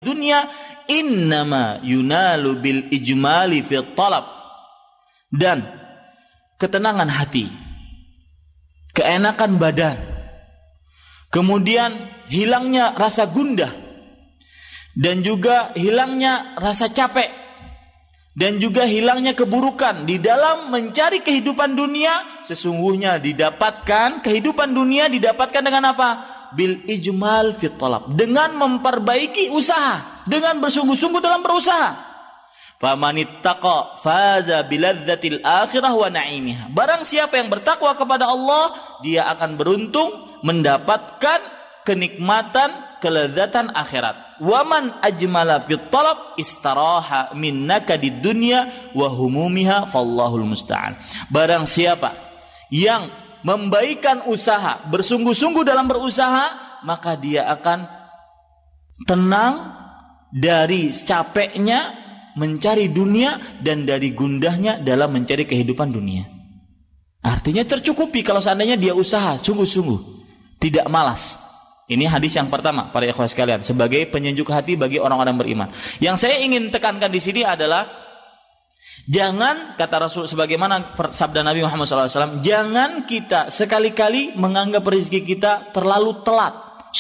dunya innama yunalu bil ijmali fi talab. Dan ketenangan hati, keenakan badan, kemudian hilangnya rasa gundah, dan juga hilangnya rasa capek, dan juga hilangnya keburukan di dalam mencari kehidupan dunia. Sesungguhnya kehidupan dunia didapatkan dengan apa? Bil ijmal fit talab, dengan memperbaiki usaha, dengan bersungguh-sungguh dalam berusaha. Famanittaqa faza biladzatil akhirah wa na'imiha. Barang siapa yang bertakwa kepada Allah, dia akan beruntung mendapatkan kenikmatan, kelezatan akhirat. Waman ajmala fit talab istaraha min nakadid dunya wa humumiha fallahul musta'an. Barang siapa yang membaikan usaha, bersungguh-sungguh dalam berusaha, maka dia akan tenang dari capeknya mencari dunia dan dari gundahnya dalam mencari kehidupan dunia. Artinya tercukupi kalau seandainya dia usaha sungguh-sungguh, tidak malas. Ini hadis yang pertama, para ikhwah sekalian, sebagai penyejuk hati bagi orang-orang beriman. Yang saya ingin tekankan di sini adalah jangan, kata Rasul sebagaimana sabda Nabi Muhammad SAW, jangan kita sekali-kali menganggap rezeki kita terlalu telat,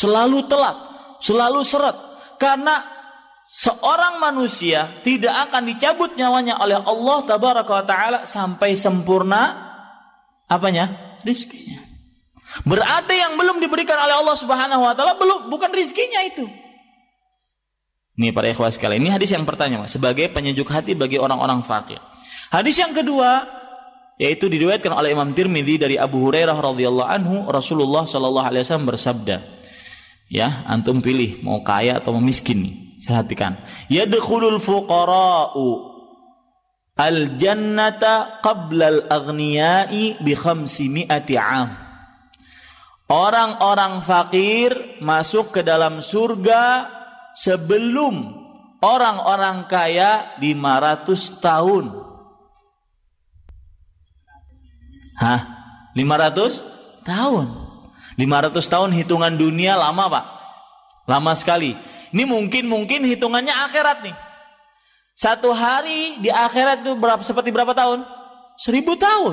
selalu seret. Karena seorang manusia tidak akan dicabut nyawanya oleh Allah Tabaraka wa Ta'ala sampai sempurna apanya? Rizkinya. Berarti yang belum diberikan oleh Allah Subhanahu wa Ta'ala bukan rizkinya itu. Ini para ikhwah sekalian, ini hadis yang pertama sebagai penyejuk hati bagi orang-orang fakir. Hadis yang kedua yaitu diriwayatkan oleh Imam Tirmidzi dari Abu Hurairah radhiyallahu anhu, Rasulullah sallallahu alaihi wasallam bersabda, ya, antum pilih mau kaya atau mau miskin nih. Perhatikan, yadkhulul fuqara'u al-jannata qabla al-aghniyai bi 500 'am. Orang-orang fakir masuk ke dalam surga sebelum orang-orang kaya 500 tahun. 500 tahun. 500 tahun hitungan dunia lama, Pak. Lama sekali. Ini mungkin hitungannya akhirat nih. Satu hari di akhirat itu seperti berapa tahun? 1000 tahun.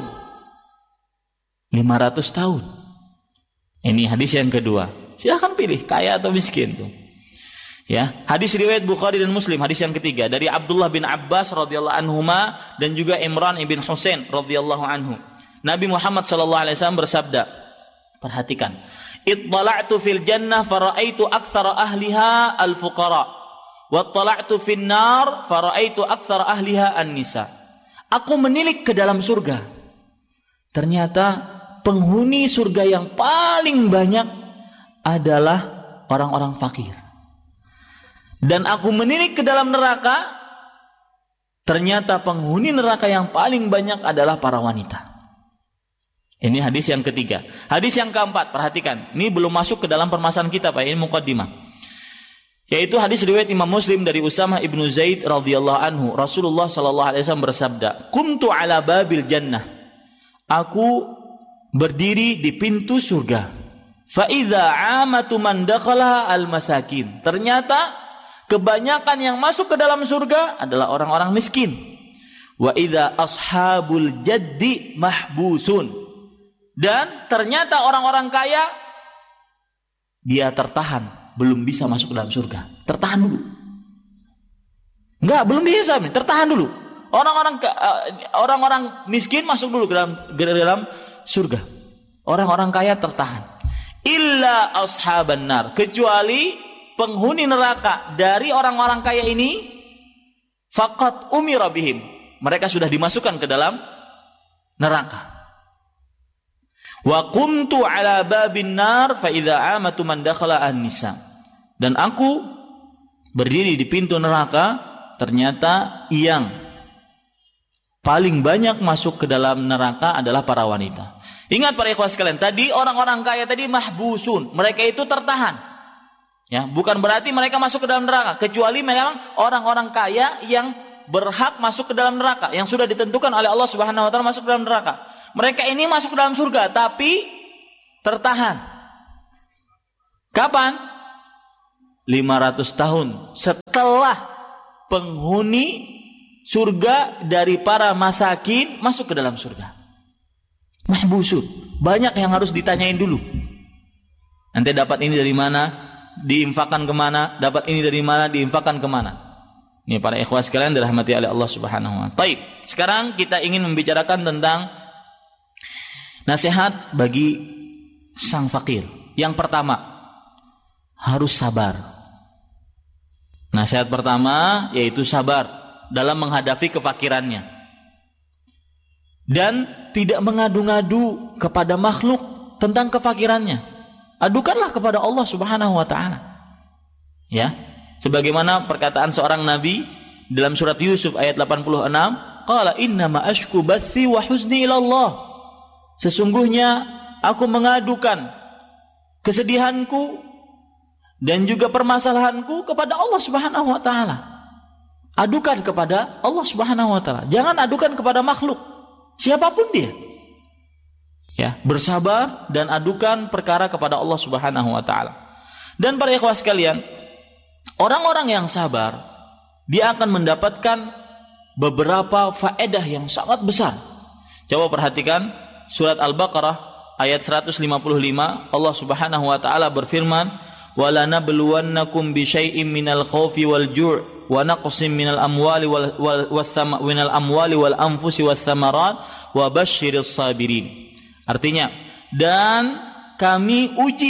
500 tahun. Ini hadis yang kedua. Silahkan pilih kaya atau miskin tuh. Ya, hadis riwayat Bukhari dan Muslim. Hadis yang ketiga dari Abdullah bin Abbas radhiyallahu anhuma dan juga Imran ibn Husain radhiyallahu anhu. Nabi Muhammad sallallahu alaihi wasallam bersabda, perhatikan, ittala'tu fil jannah fara'aitu aktsara ahliha al-fuqara wa ittala'tu fin nar fara'aitu aktsara ahliha an-nisa. Aku menilik ke dalam surga. Ternyata penghuni surga yang paling banyak adalah orang-orang fakir. Dan aku menilik ke dalam neraka, ternyata penghuni neraka yang paling banyak adalah para wanita. Ini hadis yang ketiga. Hadis yang keempat, perhatikan. Ini belum masuk ke dalam permasalahan kita, Pak. Ini muqaddimah. Yaitu hadis riwayat Imam Muslim dari Usamah ibnu Zaid radhiyallahu anhu. Rasulullah sallallahu alaihi wasallam bersabda, "Qumtu ala babil jannah." Aku berdiri di pintu surga. Fa idza 'amatu man dakhala al-masakin. Ternyata kebanyakan yang masuk ke dalam surga adalah orang-orang miskin. Wa idza ashabul jaddi mahbusun. Dan ternyata orang-orang kaya dia tertahan, belum bisa masuk ke dalam surga. Tertahan dulu. Enggak, belum bisa, tertahan dulu. Orang-orang miskin masuk dulu ke dalam surga. Orang-orang kaya tertahan. Illa ashaban nar, kecuali penghuni neraka dari orang-orang kaya ini, faqat umira bihim. Mereka sudah dimasukkan ke dalam neraka. Wa qumtu ala babin nar fa idza amatu man dakhala an-nisa. Dan aku berdiri di pintu neraka, ternyata yang paling banyak masuk ke dalam neraka adalah para wanita. Ingat para ikhwas sekalian, tadi orang-orang kaya tadi mahbusun, mereka itu tertahan. Ya, bukan berarti mereka masuk ke dalam neraka, kecuali memang orang-orang kaya yang berhak masuk ke dalam neraka, yang sudah ditentukan oleh Allah Subhanahu wa taala masuk ke dalam neraka. Mereka ini masuk ke dalam surga tapi tertahan. Kapan? 500 tahun setelah penghuni surga dari para masakin masuk ke dalam surga. Mahbusun. Banyak yang harus ditanyain dulu. Nanti dapat ini dari mana, diinfakkan kemana, dapat ini dari mana, diinfakkan kemana. Ini para ikhwah sekalian dirahmati oleh Allah Subhanahu wa taala. Baik, sekarang kita ingin membicarakan tentang nasihat bagi sang fakir. Yang pertama, harus sabar. Nasihat pertama yaitu sabar dalam menghadapi kefakirannya. Dan tidak mengadu-ngadu kepada makhluk tentang kefakirannya. Adukanlah kepada Allah Subhanahu wa taala. Ya. Sebagaimana perkataan seorang nabi dalam surat Yusuf ayat 86, qala innama ashku bathi wa huzni ila Allah. Sesungguhnya aku mengadukan kesedihanku dan juga permasalahanku kepada Allah Subhanahu wa taala. Adukan kepada Allah Subhanahu wa taala. Jangan adukan kepada makhluk, siapapun dia. Ya, bersabar dan adukan perkara kepada Allah Subhanahu wa taala. Dan para ikhwah sekalian, orang-orang yang sabar, dia akan mendapatkan beberapa faedah yang sangat besar. Coba perhatikan surat Al-Baqarah ayat 155, Allah Subhanahu wa taala berfirman, "Wala nabluwannakum bisyai'im minal khaufi wal ju' wa naqsim minal amwali wal anfusi wath thamarat wa basyyiris sabirin." Artinya, dan kami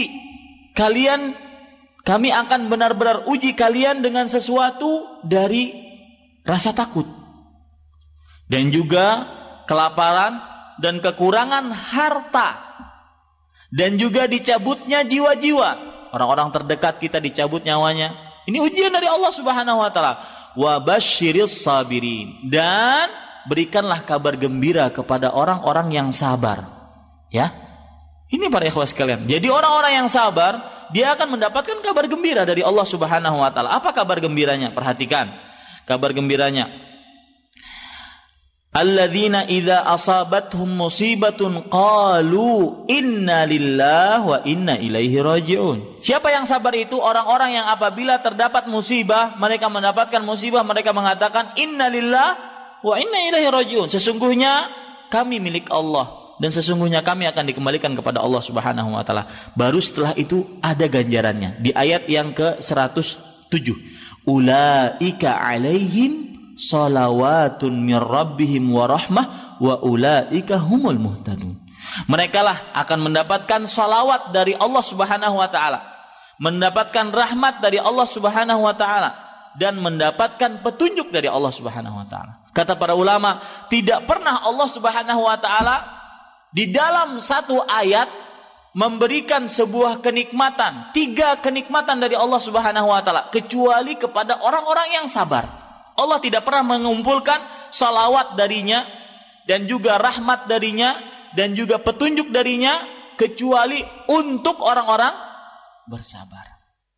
akan benar-benar uji kalian dengan sesuatu dari rasa takut dan juga kelaparan dan kekurangan harta dan juga dicabutnya jiwa-jiwa. Orang-orang terdekat kita dicabut nyawanya. Ini ujian dari Allah Subhanahu wa taala. Wa basyiris sabirin, dan berikanlah kabar gembira kepada orang-orang yang sabar. Ya. Ini para ikhwah sekalian. Jadi orang-orang yang sabar, dia akan mendapatkan kabar gembira dari Allah Subhanahu wa taala. Apa kabar gembiranya? Perhatikan. Kabar gembiranya. Alladzina idza asabathum musibatun qalu inna lillahi wa inna ilaihi raji'un. Siapa yang sabar itu? Orang-orang yang apabila terdapat musibah, mereka mendapatkan musibah, mereka mengatakan inna lillahi wa inna ilaihi raji'un. Sesungguhnya kami milik Allah dan sesungguhnya kami akan dikembalikan kepada Allah Subhanahu wa taala. Baru setelah itu ada ganjarannya di ayat yang ke-107. Ulaika alaihim salawatun mir rabbihim wa rahmah wa ulaika humul muhtadun. Mereka lah akan mendapatkan salawat dari Allah Subhanahu wa taala, mendapatkan rahmat dari Allah Subhanahu wa taala, dan mendapatkan petunjuk dari Allah Subhanahu wa taala. Kata para ulama, tidak pernah Allah Subhanahu wa taala di dalam satu ayat memberikan sebuah kenikmatan, 3 kenikmatan dari Allah Subhanahu wa taala, kecuali kepada orang-orang yang sabar. Allah tidak pernah mengumpulkan salawat darinya dan juga rahmat darinya dan juga petunjuk darinya kecuali untuk orang-orang bersabar.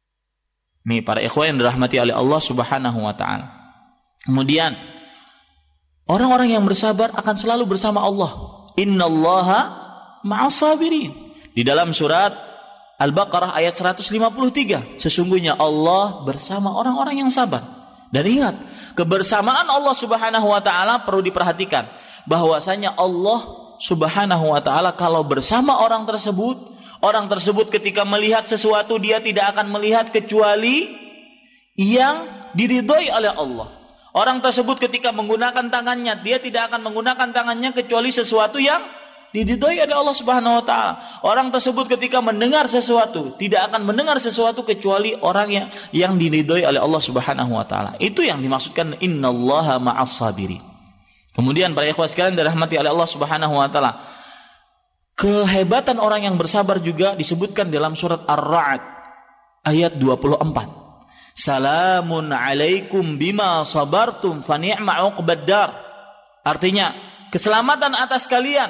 Ini para ikhwan yang dirahmati oleh Allah Subhanahu wa taala. Kemudian orang-orang yang bersabar akan selalu bersama Allah. Innallaha ma'as sabirin. Di dalam surat Al-Baqarah ayat 153, sesungguhnya Allah bersama orang-orang yang sabar. Dan ingat, kebersamaan Allah Subhanahu wa taala perlu diperhatikan, bahwasanya Allah Subhanahu wa taala kalau bersama orang tersebut ketika melihat sesuatu, dia tidak akan melihat kecuali yang diridhoi oleh Allah. Orang tersebut ketika menggunakan tangannya, dia tidak akan menggunakan tangannya kecuali sesuatu yang diridhoi oleh Allah Subhanahu wa taala. Orang tersebut ketika mendengar sesuatu, tidak akan mendengar sesuatu kecuali orang yang diridhoi oleh Allah Subhanahu wa taala. Itu yang dimaksudkan innallaha ma'as sabirin. Kemudian para ikhwah sekalian dirahmati oleh Allah Subhanahu wa taala, kehebatan orang yang bersabar juga disebutkan dalam surat Ar-Ra'd ayat 24. Salamun alaikum bima sabartum fa ni'ma 'uqbaddar. Artinya, keselamatan atas kalian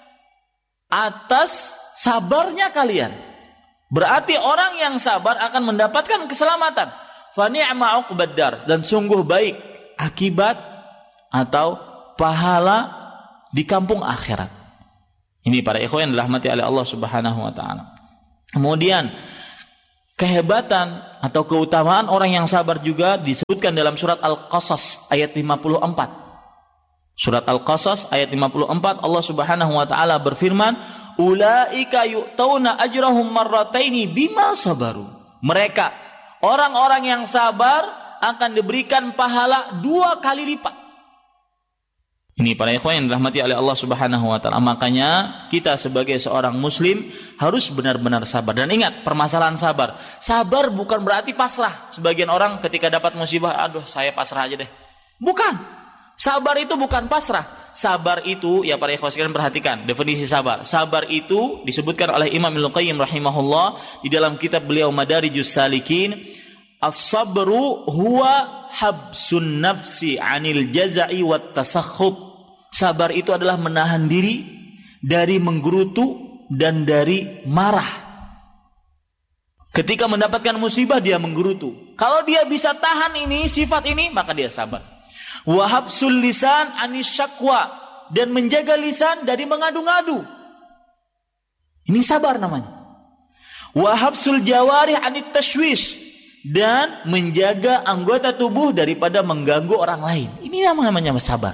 atas sabarnya kalian. Berarti orang yang sabar akan mendapatkan keselamatan. Fa ni'ma 'uqbaddar, dan sungguh baik akibat atau pahala di kampung akhirat. Ini para ikhwan yang dirahmati oleh Allah Subhanahu wa taala. Kemudian kehebatan atau keutamaan orang yang sabar juga disebutkan dalam surat Al-Qasas ayat 54. Surat Al-Qasas ayat 54, Allah Subhanahu wa taala berfirman, "Ulaika yu'tauna ajrahum marrataini bima sabaru." Mereka, orang-orang yang sabar akan diberikan pahala 2 kali lipat. Ini para ikhwan yang dirahmati oleh Allah Subhanahu wa taala. Makanya kita sebagai seorang muslim harus benar-benar sabar. Dan ingat, permasalahan sabar. Sabar bukan berarti pasrah. Sebagian orang ketika dapat musibah, aduh saya pasrah aja deh. Bukan. Sabar itu bukan pasrah. Sabar itu, ya para ikhwan sekalian perhatikan definisi sabar. Sabar itu disebutkan oleh Imam Ibnu Qayyim rahimahullah di dalam kitab beliau Madarijus Salikin, as-sabru huwa habsun nafsi 'anil jaza'i wat tasakhut. Sabar itu adalah menahan diri dari menggerutu dan dari marah. Ketika mendapatkan musibah dia menggerutu. Kalau dia bisa tahan ini, sifat ini, maka dia sabar. Wa habsul lisan 'anis syakwa, dan menjaga lisan dari mengadu-ngadu. Ini sabar namanya. Wa habsul jawarih 'anit tashwish, dan menjaga anggota tubuh daripada mengganggu orang lain. Ini namanya sabar.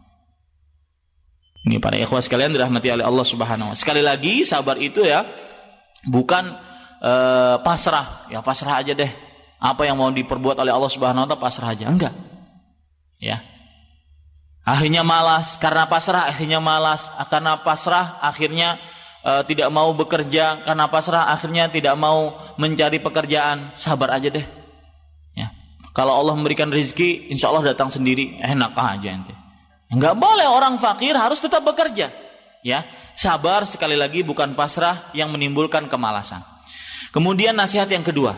Ini para ikhwah sekalian dirahmati oleh Allah Subhanahu wa taala. Sekali lagi, sabar itu ya bukan pasrah. Ya pasrah aja deh. Apa yang mau diperbuat oleh Allah Subhanahu wa taala pasrah aja. Enggak. Ya. Akhirnya malas karena pasrah, akhirnya malas karena pasrah, akhirnya tidak mau bekerja, karena pasrah akhirnya tidak mau mencari pekerjaan. Sabar aja deh. Ya. Kalau Allah memberikan rezeki, insya Allah datang sendiri. Enak aja ente. Enggak boleh orang fakir harus tetap bekerja. Ya, sabar sekali lagi bukan pasrah yang menimbulkan kemalasan. Kemudian nasihat yang kedua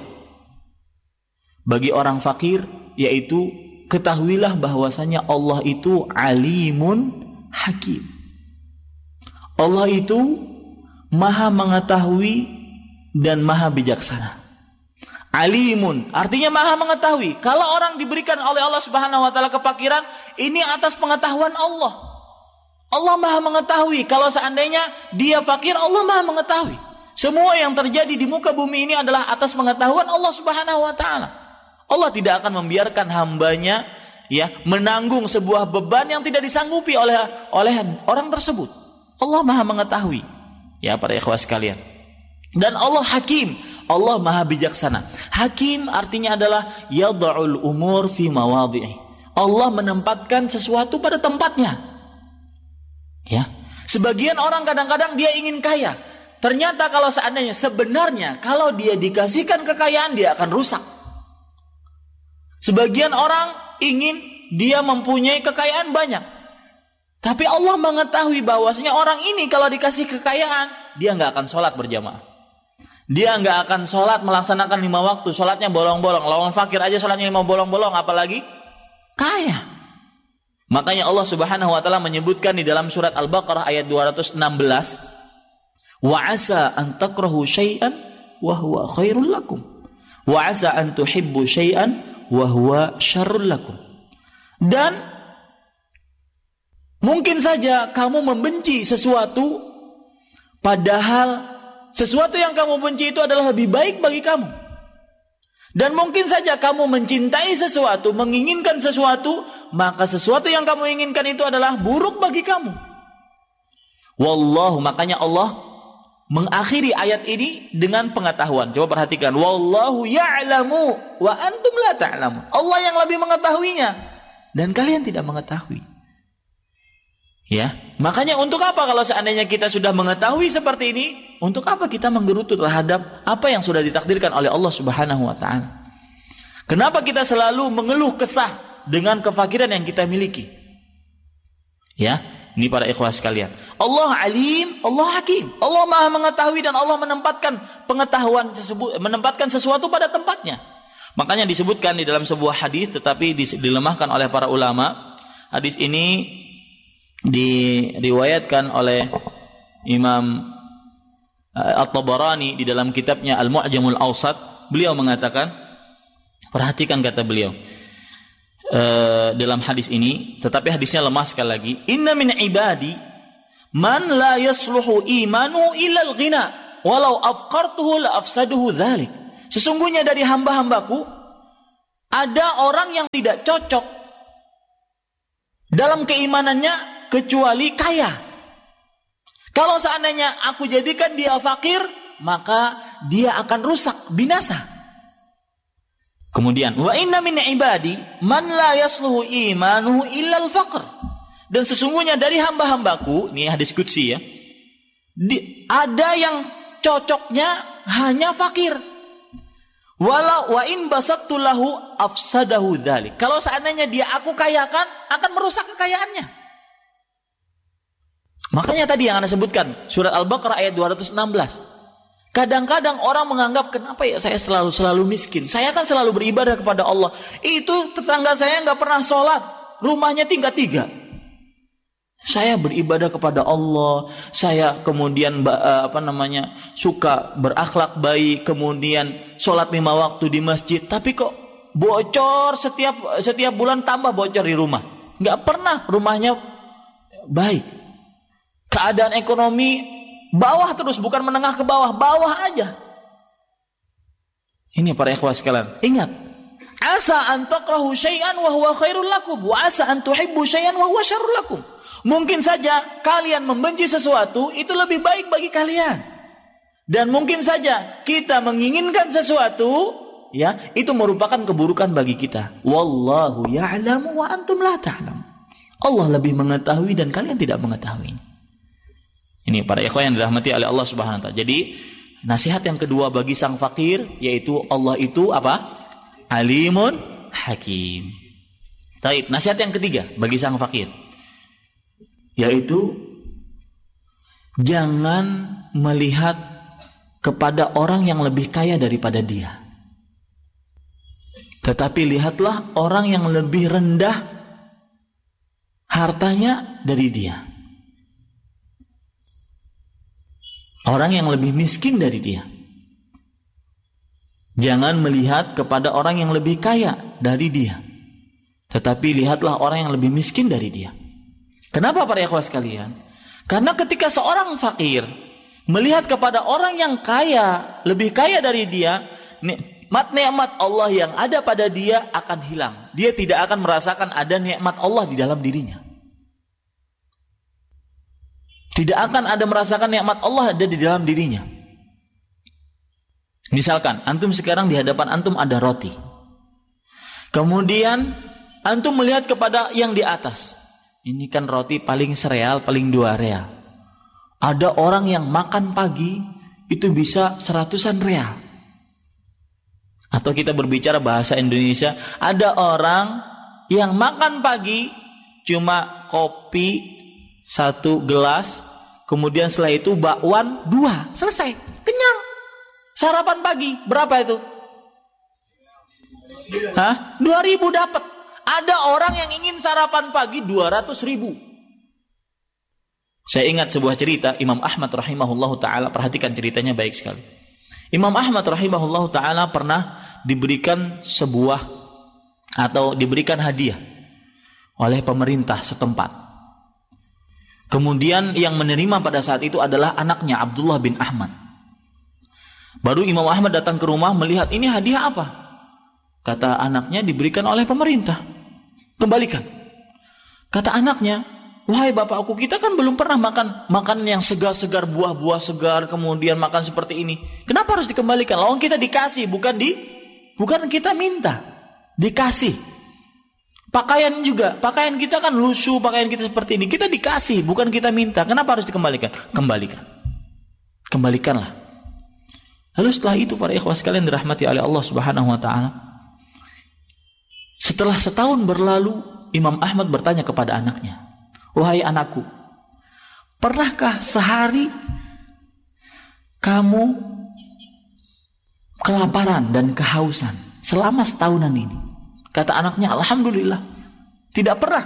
bagi orang fakir, yaitu ketahuilah bahwasanya Allah itu alimun hakim. Allah itu maha mengetahui dan maha bijaksana. Alimun artinya maha mengetahui. Kalau orang diberikan oleh Allah Subhanahu wa taala kefakiran, ini atas pengetahuan Allah. Allah maha mengetahui. Kalau seandainya dia fakir, Allah maha mengetahui. Semua yang terjadi di muka bumi ini adalah atas pengetahuan Allah Subhanahu wa taala. Allah tidak akan membiarkan hambanya ya menanggung sebuah beban yang tidak disanggupi oleh orang tersebut. Allah maha mengetahui. Ya para ikhwah sekalian. Dan Allah hakim. Allah maha bijaksana. Hakim artinya adalah yad'ul umur fi mawadhi'i. Allah menempatkan sesuatu pada tempatnya. Ya. Sebagian orang kadang-kadang dia ingin kaya. Ternyata kalau seandainya sebenarnya kalau dia dikasihkan kekayaan dia akan rusak. Sebagian orang ingin dia mempunyai kekayaan banyak. Tapi Allah mengetahui bahwasanya orang ini kalau dikasih kekayaan, dia nggak akan sholat berjamaah. Dia nggak akan sholat melaksanakan 5 waktu, sholatnya bolong-bolong. Lawan fakir aja sholatnya 5 bolong-bolong, apalagi kaya. Makanya Allah Subhanahu wa taala menyebutkan di dalam surat Al-Baqarah ayat 216, wa asa an takrahu syai'an wa huwa khairul lakum. Wa asa an tuhibbu syai'an wa huwa syarrul lakum. Dan mungkin saja kamu membenci sesuatu, padahal sesuatu yang kamu benci itu adalah lebih baik bagi kamu. Dan mungkin saja kamu mencintai sesuatu, menginginkan sesuatu, maka sesuatu yang kamu inginkan itu adalah buruk bagi kamu. Wallahu, makanya Allah mengakhiri ayat ini dengan pengetahuan. Coba perhatikan, wallahu ya'lamu wa antum la ta'lamun. Allah yang lebih mengetahuinya dan kalian tidak mengetahui. Ya, makanya untuk apa kalau seandainya kita sudah mengetahui seperti ini, untuk apa kita menggerutu terhadap apa yang sudah ditakdirkan oleh Allah Subhanahu wa taala? Kenapa kita selalu mengeluh kesah dengan kefakiran yang kita miliki? Ya, ini para ikhwah sekalian. Allah alim, Allah hakim. Allah maha mengetahui dan Allah menempatkan pengetahuan tersebut, menempatkan sesuatu pada tempatnya. Makanya disebutkan di dalam sebuah hadis, tetapi dilemahkan oleh para ulama. Hadis ini diriwayatkan oleh Imam At-Tabarani di dalam kitabnya Al-Mu'jamul Awsat. Beliau mengatakan, perhatikan kata beliau dalam hadis ini, tetapi hadisnya lemah sekali lagi. Inna min ibadi man la yasluhu imanu illa al-ghina walau afqartuhu la afsaduhu dhalik. sesungguhnya dari hamba-hambaku ada orang yang tidak cocok dalam keimanannya kecuali kaya. Kalau seandainya aku jadikan dia fakir, maka dia akan rusak, binasa. Kemudian, wa inna min ibadi man la yasluhu imanuhu illa al-faqr. Dan sesungguhnya dari hamba-hambaku, ini hadis qudsi ya, ada yang cocoknya hanya fakir. Walau wa in basattu lahu afsadahu dzalik. Kalau seandainya dia aku kayakan, akan merusak kekayaannya. Makanya tadi yang Anda sebutkan, surat Al-Baqarah ayat 216. Kadang-kadang orang menganggap, kenapa ya saya selalu miskin? Saya kan selalu beribadah kepada Allah. Itu tetangga saya nggak pernah sholat, rumahnya tingkat 3. Saya beribadah kepada Allah, saya kemudian suka berakhlak baik, kemudian sholat 5 waktu di masjid, tapi kok bocor setiap bulan tambah bocor di rumah. Nggak pernah rumahnya baik. Keadaan ekonomi bawah terus, bukan menengah ke bawah, bawah aja. Ini para ikhwah sekalian, ingat, asa an takrahu syai'an wa huwa khairul lakum wa asa an tuhibbu syai'an wa huwa syarrul lakum. Mungkin saja kalian membenci sesuatu itu lebih baik bagi kalian. Dan mungkin saja kita menginginkan sesuatu, ya, itu merupakan keburukan bagi kita. Wallahu ya'lamu wa antum la ta'lam. Allah lebih mengetahui dan kalian tidak mengetahui. Ini para ikhwan yang dirahmati oleh Allah Subhanahu wa taala. Jadi, nasihat yang kedua bagi sang fakir yaitu Allah itu apa? Alimun Hakim. Baik, nasihat yang ketiga bagi sang fakir yaitu jangan melihat kepada orang yang lebih kaya daripada dia. Tetapi lihatlah orang yang lebih rendah hartanya dari dia. Orang yang lebih miskin dari dia. Jangan melihat kepada orang yang lebih kaya dari dia. Tetapi lihatlah orang yang lebih miskin dari dia. Kenapa para ikhwah sekalian? Karena ketika seorang fakir melihat kepada orang yang kaya, lebih kaya dari dia, nikmat Allah yang ada pada dia akan hilang. Dia tidak akan merasakan ada nikmat Allah di dalam dirinya. Tidak akan ada merasakan nikmat Allah ada di dalam dirinya. Misalkan, antum sekarang di hadapan antum ada roti. Kemudian, antum melihat kepada yang di atas. Ini kan roti paling sereal, paling 2 real. Ada orang yang makan pagi itu bisa 100-an real. Atau kita berbicara bahasa Indonesia, ada orang yang makan pagi cuma kopi 1 gelas, kemudian setelah itu bakwan 2, selesai, kenyang. Sarapan pagi berapa itu? 2.000 dapat. Ada orang yang ingin sarapan pagi 200.000. Saya ingat sebuah cerita Imam Ahmad rahimahullahu ta'ala. Perhatikan ceritanya baik sekali. Imam Ahmad rahimahullahu ta'ala pernah diberikan diberikan hadiah oleh pemerintah setempat. Kemudian yang menerima pada saat itu adalah anaknya Abdullah bin Ahmad. Baru Imam Ahmad datang ke rumah melihat, ini hadiah apa? Kata anaknya, diberikan oleh pemerintah. Kembalikan. Kata anaknya, wahai bapakku, kita kan belum pernah makan yang segar-segar, buah-buah segar, kemudian makan seperti ini. Kenapa harus dikembalikan? Lawan kita dikasih, bukan kita minta, dikasih. Pakaian juga, pakaian kita kan lusuh, pakaian kita seperti ini, kita dikasih, bukan kita minta. Kenapa harus dikembalikan? Kembalikanlah. Lalu setelah itu para ikhwah sekalian dirahmati oleh Allah Subhanahu wa taala, setelah setahun berlalu, Imam Ahmad bertanya kepada anaknya, wahai anakku, pernahkah sehari kamu kelaparan dan kehausan selama setahunan ini? Kata anaknya, alhamdulillah, tidak pernah.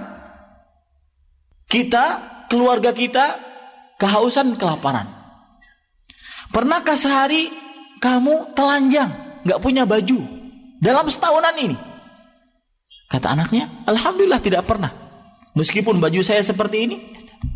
Keluarga kita kehausan, kelaparan. Pernahkah sehari kamu telanjang, gak punya baju dalam setahunan ini? Kata anaknya, alhamdulillah tidak pernah. Meskipun baju saya seperti ini.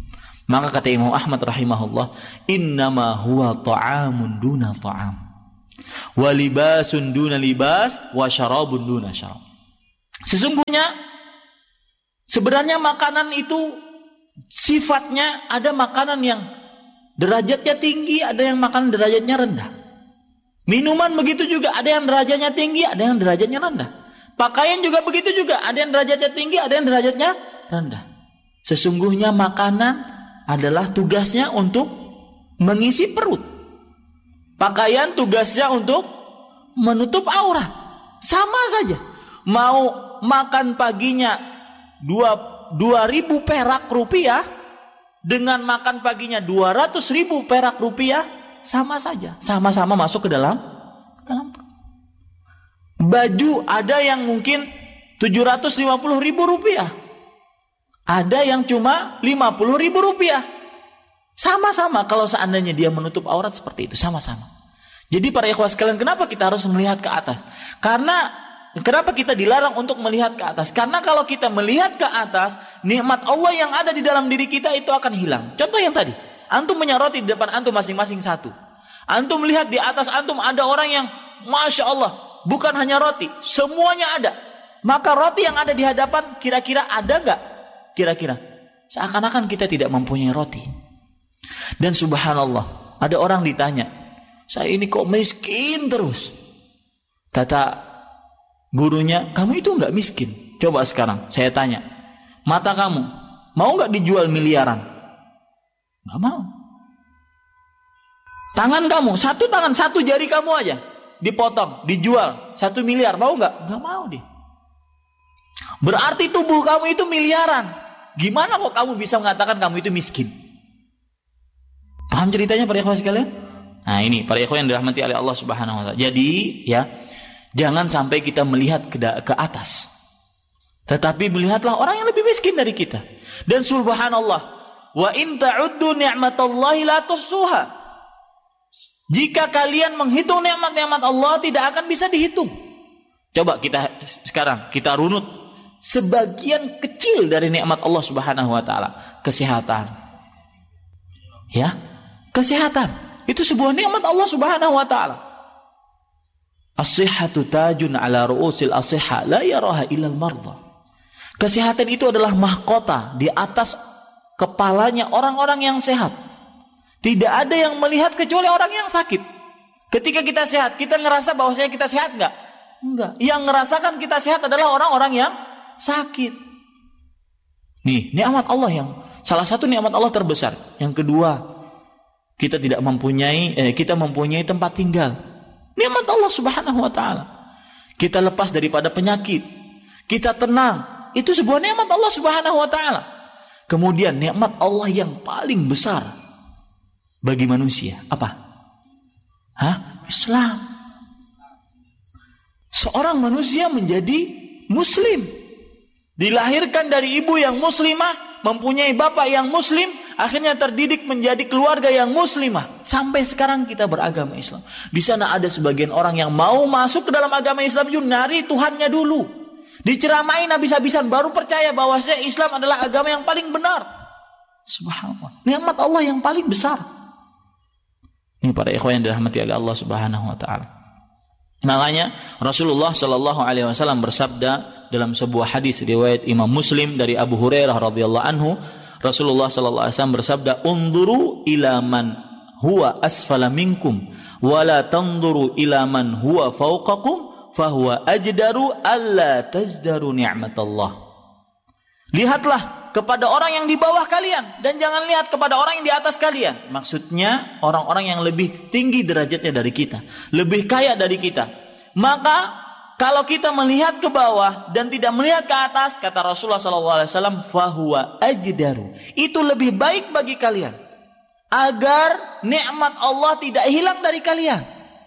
Maka kata Imam Ahmad rahimahullah, innama huwa ta'amun duna ta'am. Wa libasun duna libas wa syarabun duna syarab. Sesungguhnya sebenarnya makanan itu sifatnya ada makanan yang derajatnya tinggi, ada yang makanan derajatnya rendah. Minuman begitu juga, ada yang derajatnya tinggi, ada yang derajatnya rendah. Pakaian juga begitu juga, ada yang derajatnya tinggi, ada yang derajatnya rendah. Sesungguhnya makanan adalah tugasnya untuk mengisi perut. Pakaian tugasnya untuk menutup aurat. Sama saja. Mau makan paginya 2.000 perak rupiah dengan makan paginya 200.000 perak rupiah, sama saja. Sama-sama masuk ke dalam perut. Baju ada yang mungkin 750.000 rupiah. Ada yang cuma 50.000 rupiah. Sama-sama kalau seandainya dia menutup aurat seperti itu, sama-sama. Jadi para ikhwah sekalian, kenapa kita harus melihat ke atas? Kenapa kita dilarang untuk melihat ke atas? Karena kalau kita melihat ke atas, nikmat Allah yang ada di dalam diri kita itu akan hilang. Contoh yang tadi, antum punya roti di depan antum masing-masing satu. Antum melihat di atas antum ada orang yang Masya Allah, bukan hanya roti, semuanya ada. Maka roti yang ada di hadapan kira-kira ada gak? Kira-kira seakan-akan kita tidak mempunyai roti. Dan subhanallah, ada orang ditanya, saya ini kok miskin terus. Kata gurunya, kamu itu gak miskin. Coba sekarang saya tanya, mata kamu mau gak dijual miliaran? Gak mau. Tangan kamu, satu tangan, satu jari kamu aja dipotong, dijual 1 miliar, mau gak? Gak mau dia. Berarti tubuh kamu itu miliaran. Gimana kok kamu bisa mengatakan kamu itu miskin? Paham ceritanya para ikhwan sekalian? Nah ini para ikhwan yang dirahmati oleh Allah Subhanahu wa taala. Jadi ya, jangan sampai kita melihat ke atas. Tetapi melihatlah orang yang lebih miskin dari kita. Dan subhanallah, wa in ta'uddu ni'matallahi la tuhsuha. Jika kalian menghitung nikmat-nikmat Allah, tidak akan bisa dihitung. Coba sekarang kita runut sebagian kecil dari nikmat Allah Subhanahu wa taala. Kesehatan. Ya, kesehatan itu sebuah nikmat Allah Subhanahu wa taala. As-sihhatu tajun ala ru'usil as-sihha la yaraha illal marda. Kesehatan itu adalah mahkota di atas kepalanya orang-orang yang sehat. Tidak ada yang melihat kecuali orang yang sakit. Ketika kita sehat, kita ngerasa bahwasanya kita sehat enggak? Enggak. Yang ngerasakan kita sehat adalah orang-orang yang sakit. Nih, nikmat Allah yang salah satu nikmat Allah terbesar. Yang kedua, kita mempunyai tempat tinggal. Nikmat Allah Subhanahu wa taala. Kita lepas daripada penyakit. Kita tenang. Itu sebuah nikmat Allah Subhanahu wa taala. Kemudian nikmat Allah yang paling besar bagi manusia apa? Islam. Seorang manusia menjadi muslim, dilahirkan dari ibu yang muslimah, mempunyai bapak yang muslim, akhirnya terdidik menjadi keluarga yang muslimah. Sampai sekarang kita beragama Islam. Di sana ada sebagian orang yang mau masuk ke dalam agama Islam itu nari Tuhannya dulu. Diceramain habis-habisan baru percaya bahwasanya Islam adalah agama yang paling benar. Subhanallah. Nikmat Allah yang paling besar. Ini para ikhwan yang dirahmati oleh Allah Subhanahu wa taala. Makanya Rasulullah sallallahu alaihi wasallam bersabda dalam sebuah hadis riwayat Imam Muslim dari Abu Hurairah radhiyallahu anhu, Rasulullah sallallahu alaihi wasallam bersabda, "Unduru ila man huwa asfala minkum wa la tanduru ila man huwa fawqakum fahuwa ajdaru alla tajdaru ni'matallah." Lihatlah kepada orang yang di bawah kalian dan jangan lihat kepada orang yang di atas kalian. Maksudnya orang-orang yang lebih tinggi derajatnya dari kita, lebih kaya dari kita. Maka kalau kita melihat ke bawah dan tidak melihat ke atas, kata Rasulullah SAW, fahuwa ajdaru. Itu lebih baik bagi kalian agar nikmat Allah tidak hilang dari kalian.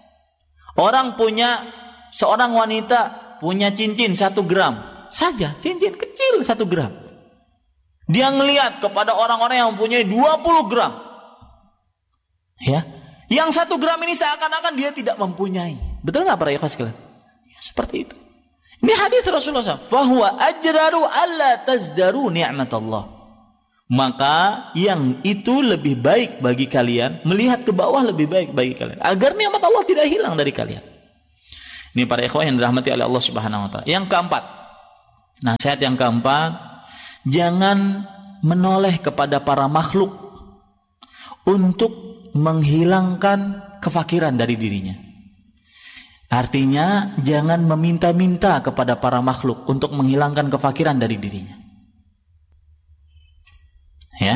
Seorang wanita punya cincin 1 gram saja, cincin kecil 1 gram. Dia ngelihat kepada orang-orang yang mempunyai 20 gram. Ya. Yang 1 gram ini seakan-akan dia tidak mempunyai. Betul enggak para ikhwan sekalian? Ya, seperti itu. Ini hadis Rasulullah SAW. Fahuwa ajraru alla tazdaru ni'matallah. maka yang itu lebih baik bagi kalian, melihat ke bawah lebih baik bagi kalian, agar nikmat Allah tidak hilang dari kalian. Ini para ikhwah yang dirahmati oleh Allah Subhanahu wa taala. Yang keempat, nasihat yang keempat, jangan menoleh kepada para makhluk untuk menghilangkan kefakiran dari dirinya. Artinya, jangan meminta-minta kepada para makhluk untuk menghilangkan kefakiran dari dirinya. Ya.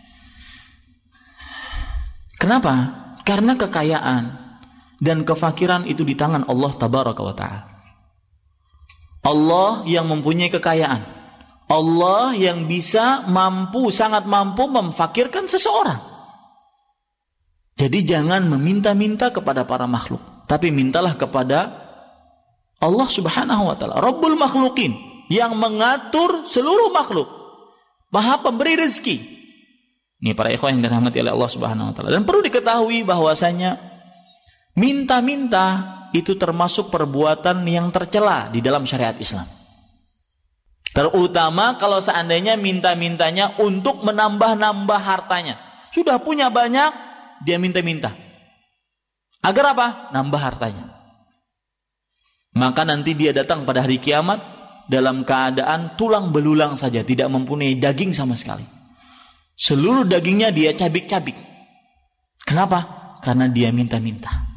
Kenapa? Karena kekayaan dan kefakiran itu di tangan Allah Tabaraka wa Ta'ala. Allah yang mempunyai kekayaan, Allah yang bisa sangat mampu memfakirkan seseorang. Jadi jangan meminta-minta kepada para makhluk, tapi mintalah kepada Allah Subhanahu wa Ta'ala, Rabbul makhlukin, yang mengatur seluruh makhluk, Maha pemberi rezeki. Ini para ikhwan yang dirahmati oleh Allah Subhanahu wa Ta'ala. Dan perlu diketahui bahwasanya minta-minta itu termasuk perbuatan yang tercela di dalam syariat Islam. Terutama kalau seandainya minta-mintanya untuk menambah-nambah hartanya. Sudah punya banyak, dia minta-minta. Agar apa? Nambah hartanya. Maka nanti dia datang pada hari kiamat dalam keadaan tulang belulang saja, tidak mempunyai daging sama sekali. Seluruh dagingnya dia cabik-cabik. Kenapa? Karena dia minta-minta.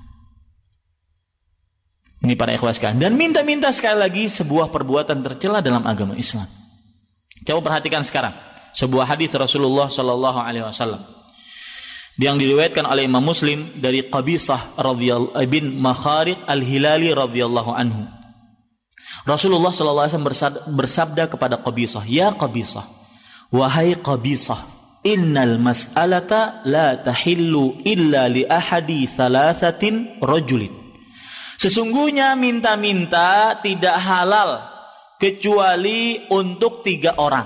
Ini para ikhwah sekalian. Dan minta-minta sekali lagi sebuah perbuatan tercela dalam agama Islam. Coba perhatikan sekarang sebuah hadis Rasulullah sallallahu alaihi wasallam yang diriwayatkan oleh Imam Muslim dari Qabisah bin Makharik Al-Hilali radhiyallahu anhu. Rasulullah sallallahu alaihi wasallam bersabda kepada Qabisah, "Ya Qabisah, wahai Qabisah, innal mas'alata la tahillu illa li ahadi thalathatin rajulin." Sesungguhnya minta-minta tidak halal kecuali untuk 3 orang.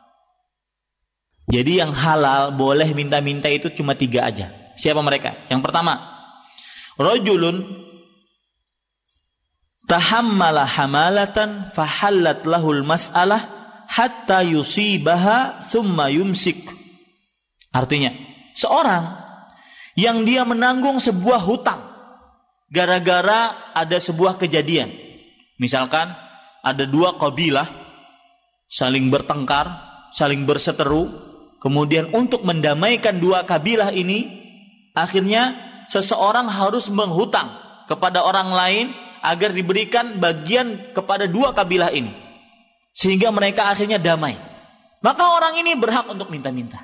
Jadi yang halal boleh minta-minta itu cuma 3 aja. Siapa mereka? Yang pertama, rajulun tahammala hamalatan fahallat lahul mas'alah hatta yusibaha thumma yumsik. Artinya, seorang yang dia menanggung sebuah hutang gara-gara ada sebuah kejadian. Misalkan ada 2 kabilah saling bertengkar, saling berseteru, kemudian untuk mendamaikan 2 kabilah ini, akhirnya seseorang harus menghutang kepada orang lain agar diberikan bagian kepada 2 kabilah ini, sehingga mereka akhirnya damai. Maka orang ini berhak untuk minta-minta.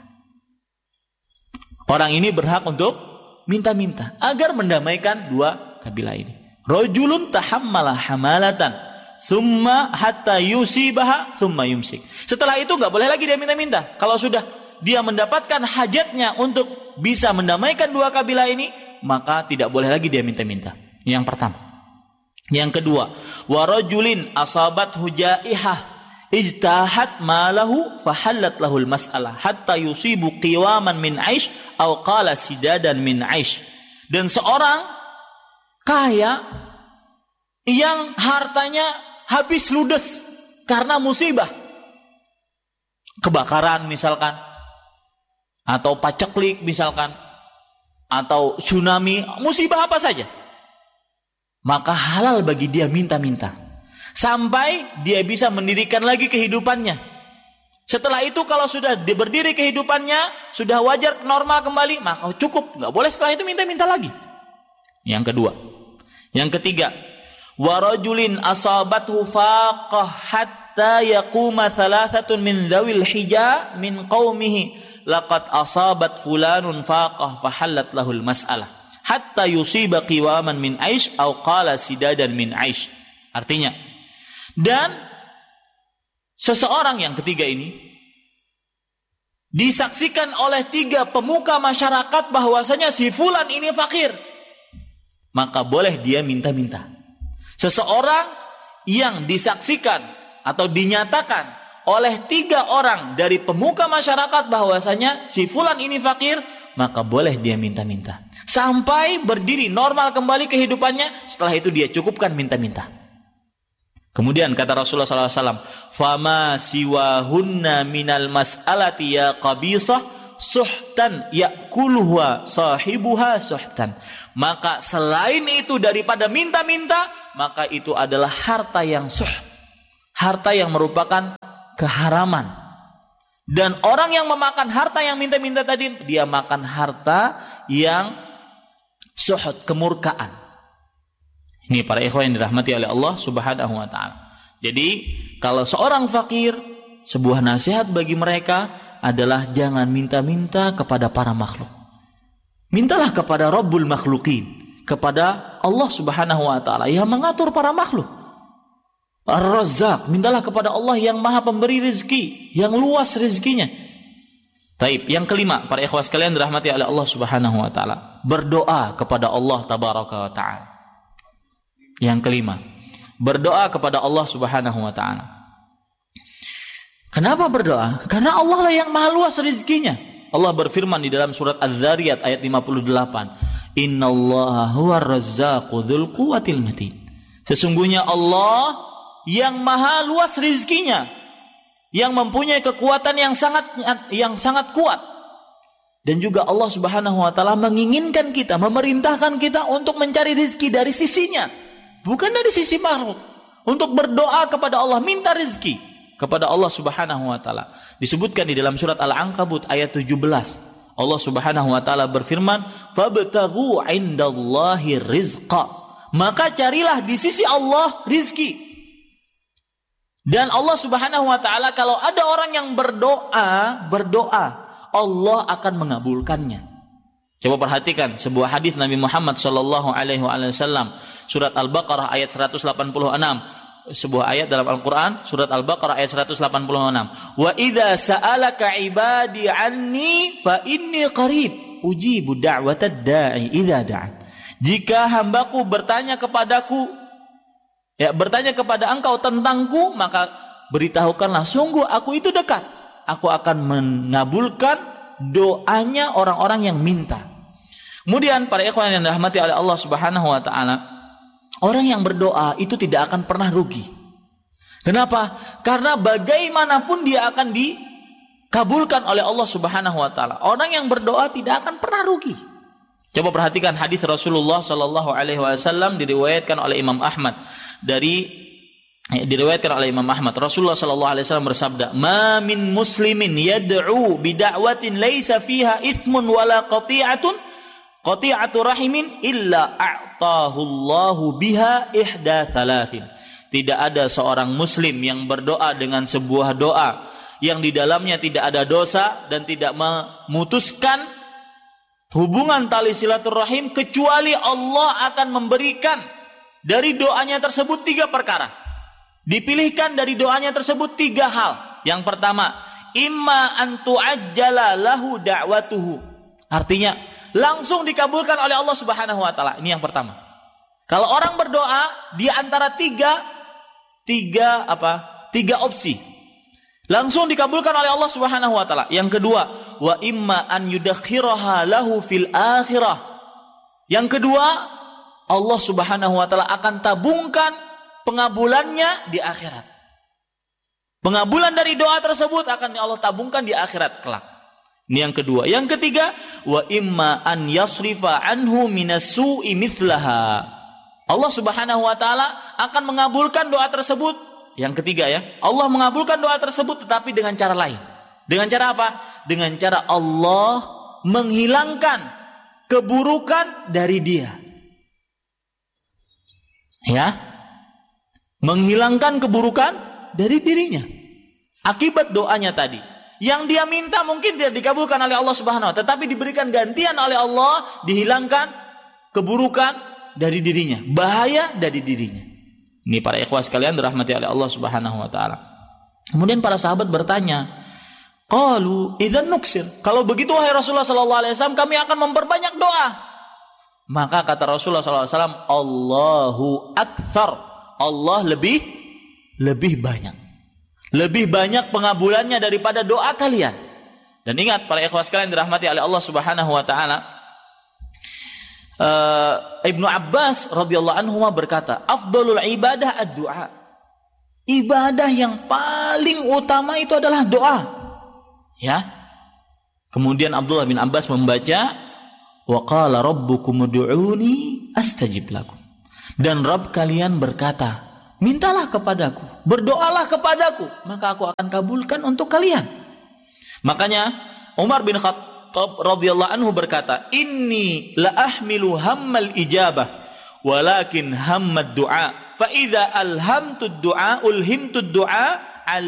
Orang ini berhak untuk minta-minta agar mendamaikan 2 kabilah ini. Rajulun tahammala hamalatan thumma hatta yusibaha thumma yumsik. Setelah itu enggak boleh lagi dia minta-minta. Kalau sudah dia mendapatkan hajatnya untuk bisa mendamaikan 2 kabilah ini, maka tidak boleh lagi dia minta-minta. Yang pertama. Yang kedua, wa rajulin asabat hujaihah ijtahat malahu fahallat lahul mas'alah hatta yusibu qiwaman min aish aw qala sidadan min aish. Dan seorang kaya yang hartanya habis ludes karena musibah, kebakaran misalkan, atau paceklik misalkan, atau tsunami, musibah apa saja, maka halal bagi dia minta-minta sampai dia bisa mendirikan lagi kehidupannya. Setelah itu kalau sudah berdiri kehidupannya, sudah wajar normal kembali, maka cukup, nggak boleh setelah itu minta-minta lagi. Yang kedua. Yang ketiga, wa rajulin asabathu faqah hatta yaquma thalathatun min dhawil hija min qaumihi laqad asabat fulanun faqah fahallat lahul mas'alah hatta yusiba qiwaman min aish aw qala sidadan min aish. Artinya, dan seseorang yang ketiga ini disaksikan oleh 3 pemuka masyarakat bahwasanya si fulan ini fakir, maka boleh dia minta-minta. Seseorang yang disaksikan atau dinyatakan oleh 3 orang dari pemuka masyarakat bahwasanya si fulan ini fakir, maka boleh dia minta-minta sampai berdiri normal kembali kehidupannya. Setelah itu dia cukupkan minta-minta. Kemudian kata Rasulullah SAW, "Fama siwahunna minal mas'alati ya qabisah suhtan ya'kuluha sahibuha suhtan." Maka selain itu daripada minta-minta, maka itu adalah harta yang harta yang merupakan keharaman. Dan orang yang memakan harta yang minta-minta tadi, dia makan harta yang suhud, kemurkaan. Ini para ikhwan yang dirahmati oleh Allah Subhanahu wa taala. Jadi, kalau seorang fakir, sebuah nasihat bagi mereka adalah jangan minta-minta kepada para makhluk. Mintalah kepada Rabbul Makhluqin, kepada Allah Subhanahu wa taala yang mengatur para makhluk. Ar-Razzaq, mintalah kepada Allah yang Maha Pemberi rezeki, yang luas rezekinya. Taib, yang kelima, para ikhwan sekalian dirahmati oleh Allah Subhanahu wa taala, berdoa kepada Allah tabaraka wa taala. Yang kelima, berdoa kepada Allah Subhanahu wa taala. Kenapa berdoa? Karena Allah lah yang maha luas rezekinya. Allah berfirman di dalam surat Az-Zariyat ayat 58, "Innallaha huwar razzaqu dzul quwwatil matin." Sesungguhnya Allah yang maha luas rezekinya, yang mempunyai kekuatan yang sangat kuat. Dan juga Allah Subhanahu wa taala menginginkan kita, memerintahkan kita untuk mencari rezeki dari sisinya, bukan dari sisi makhluk. Untuk berdoa kepada Allah, minta rezeki kepada Allah Subhanahu wa taala. Disebutkan di dalam surat Al-Ankabut ayat 17. Allah Subhanahu wa taala berfirman, "Fabtaghu 'indallahi rizqa." Maka carilah di sisi Allah rizki. Dan Allah Subhanahu wa taala, kalau ada orang yang berdoa, Allah akan mengabulkannya. Coba perhatikan sebuah hadis Nabi Muhammad sallallahu alaihi wasallam, surat Al-Baqarah ayat 186. Sebuah ayat dalam Al-Qur'an, surat Al-Baqarah ayat 186. "Wa idza sa'alaka 'ibadi 'anni fa inni qarib ujibu da'watad da'i idza da'an." Jika hambaku bertanya kepadaku, bertanya kepada engkau tentangku, maka beritahukanlah, sungguh aku itu dekat. Aku akan mengabulkan doanya orang-orang yang minta. Kemudian para ikhwan yang dirahmati oleh Allah Subhanahu wa taala, orang yang berdoa itu tidak akan pernah rugi. Kenapa? Karena bagaimanapun dia akan dikabulkan oleh Allah Subhanahu wa taala. Orang yang berdoa tidak akan pernah rugi. Coba perhatikan hadis Rasulullah sallallahu alaihi wasallam, diriwayatkan oleh Imam Ahmad. Diriwayatkan oleh Imam Ahmad, Rasulullah sallallahu alaihi wasallam bersabda, "Ma min muslimin yad'u bi da'watin laisa fiha ithmun wala qati'atu rahimin illa a'tahu Allahu biha ihda thalathin." Tidak ada seorang muslim yang berdoa dengan sebuah doa yang di dalamnya tidak ada dosa dan tidak memutuskan hubungan tali silaturahim, kecuali Allah akan memberikan dari doanya tersebut 3 perkara. Dipilihkan dari doanya tersebut 3 hal. Yang pertama, imma an tu'ajjala lahu da'watuhu. Artinya, langsung dikabulkan oleh Allah Subhanahu wa taala. Ini yang pertama. Kalau orang berdoa di antara tiga opsi, langsung dikabulkan oleh Allah Subhanahu wa taala. Yang kedua, wa imma an yudakhiraha lahu fil akhirah. Yang kedua, Allah Subhanahu wa taala akan tabungkan pengabulannya di akhirat. Pengabulan dari doa tersebut akan Allah tabungkan di akhirat kelak. Ini yang kedua. Yang ketiga, wa imma an yasrifa anhu minassu'i mithlaha. Allah Subhanahu wa taala akan mengabulkan doa tersebut. Yang ketiga Allah mengabulkan doa tersebut tetapi dengan cara lain. Dengan cara apa? Dengan cara Allah menghilangkan keburukan dari dia. Menghilangkan keburukan dari dirinya akibat doanya tadi. Yang dia minta mungkin tidak dikabulkan oleh Allah Subhanahu wa taala, tetapi diberikan gantian oleh Allah, dihilangkan keburukan dari dirinya, bahaya dari dirinya. Ini para ikhwah sekalian dirahmati oleh Allah Subhanahu wa taala. Kemudian para sahabat bertanya, qalu idzan nuksir. Kalau begitu wahai Rasulullah sallallahu alaihi wasallam, kami akan memperbanyak doa. Maka kata Rasulullah sallallahu alaihi wasallam, Allahu aktsar. Allah lebih banyak. Lebih banyak pengabulannya daripada doa kalian. Dan ingat para ikhwah sekalian dirahmati oleh Allah Subhanahu wa taala, Ibnu Abbas radhiyallahu anhu berkata, afdalul ibadah ad-du'a. Ibadah yang paling utama itu adalah doa. Ya. Kemudian Abdullah bin Abbas membaca, wa qala rabbukum ud'uni astajib lakum. Dan Rabb kalian berkata, mintalah kepadaku, berdoalah kepadaku, maka aku akan kabulkan untuk kalian. Makanya Umar bin Khattab radhiyallahu anhu berkata, inni la ahmilu hammal ijabah walakin hammad du'a. Fa idza alhamtu du'a ulhimtu du'a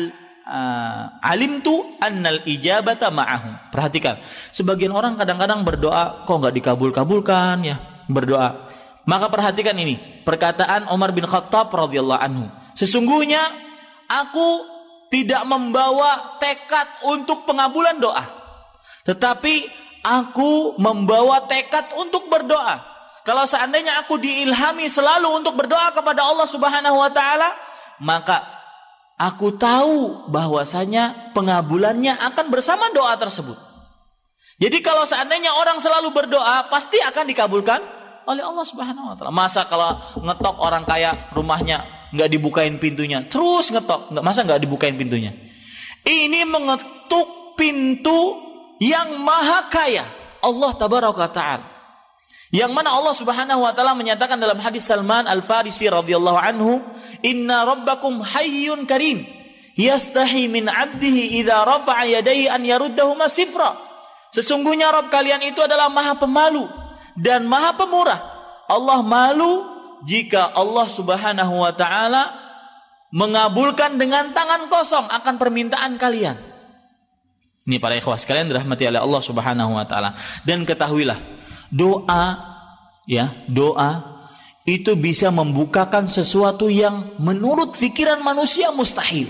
alimtu annal ijabata ma'ahum. Perhatikan, sebagian orang kadang-kadang berdoa kok enggak dikabul-kabulkan ya, berdoa. Maka perhatikan ini, perkataan Umar bin Khattab radhiyallahu anhu. Sesungguhnya aku tidak membawa tekad untuk pengabulan doa, tetapi aku membawa tekad untuk berdoa. Kalau seandainya aku diilhami selalu untuk berdoa kepada Allah Subhanahu wa taala, maka aku tahu bahwasanya pengabulannya akan bersama doa tersebut. Jadi kalau seandainya orang selalu berdoa, pasti akan dikabulkan oleh Allah Subhanahu wa taala. Masa kalau ngetok orang kaya rumahnya nggak dibukain pintunya, terus ngetok, masa nggak dibukain pintunya? Ini mengetuk pintu yang maha kaya, Allah Tabaraka Ta'ala. Yang mana Allah Subhanahu wa taala menyatakan dalam hadis Salman Al-Farisi radhiyallahu anhu, "Inna rabbakum hayyun karim, yastahi min 'abdihi idza rafa'a yadayhi an yaruddahuma sifra." Sesungguhnya Rabb kalian itu adalah Maha Pemalu dan Maha Pemurah. Allah malu jika Allah Subhanahu wa taala mengabulkan dengan tangan kosong akan permintaan kalian. Ini para ikhwah sekalian dirahmati oleh Allah Subhanahu wa taala. Dan ketahuilah, doa itu bisa membukakan sesuatu yang menurut pikiran manusia mustahil.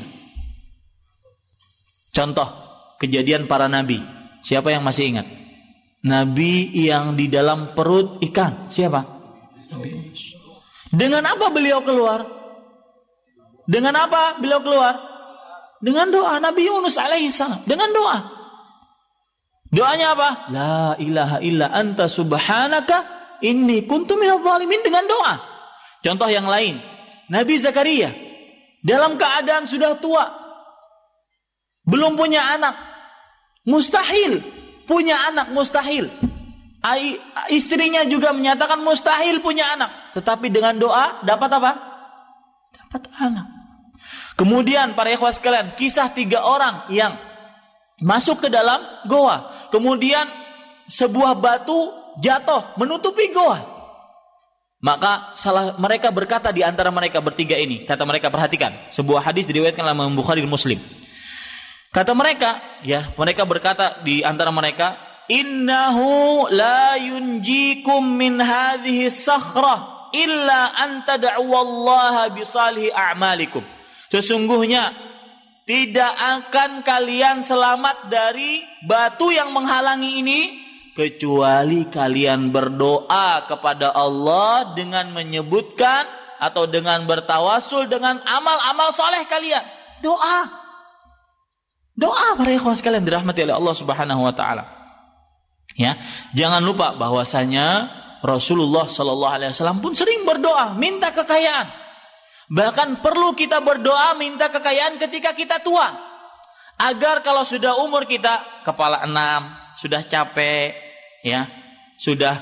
Contoh kejadian para nabi. Siapa yang masih ingat? Nabi yang di dalam perut ikan. Siapa? Nabi Yunus. Dengan apa beliau keluar? Dengan apa beliau keluar? Dengan doa. Nabi Yunus alaihissalam. Dengan doa. Doanya apa? La ilaha illa anta subhanaka inni kuntu minadh dhalimin, dengan doa. Contoh yang lain, Nabi Zakaria dalam keadaan sudah tua, belum punya anak, mustahil punya anak, mustahil. Istrinya juga menyatakan mustahil punya anak, tetapi dengan doa dapat apa? Dapat anak. Kemudian para ikhwah sekalian, kisah 3 orang yang masuk ke dalam goa. Kemudian sebuah batu jatuh menutupi goa. Maka mereka berkata di antara mereka bertiga ini, kata mereka, perhatikan, sebuah hadis diriwayatkan oleh Imam Bukhari dan Muslim. Kata mereka, mereka berkata di antara mereka, innahu la yunjikum min hadhihi sakhrah illa an tad'uwallaha bisalihi a'malikum. Sesungguhnya tidak akan kalian selamat dari batu yang menghalangi ini kecuali kalian berdoa kepada Allah dengan menyebutkan atau dengan bertawasul dengan amal-amal soleh kalian. Doa para ikhwan sekalian dirahmati oleh Allah Subhanahu wa taala. Ya, jangan lupa bahwasanya Rasulullah sallallahu alaihi wasallam pun sering berdoa minta kekayaan. Bahkan perlu kita berdoa minta kekayaan ketika kita tua, agar kalau sudah umur kita kepala 6, sudah capek, sudah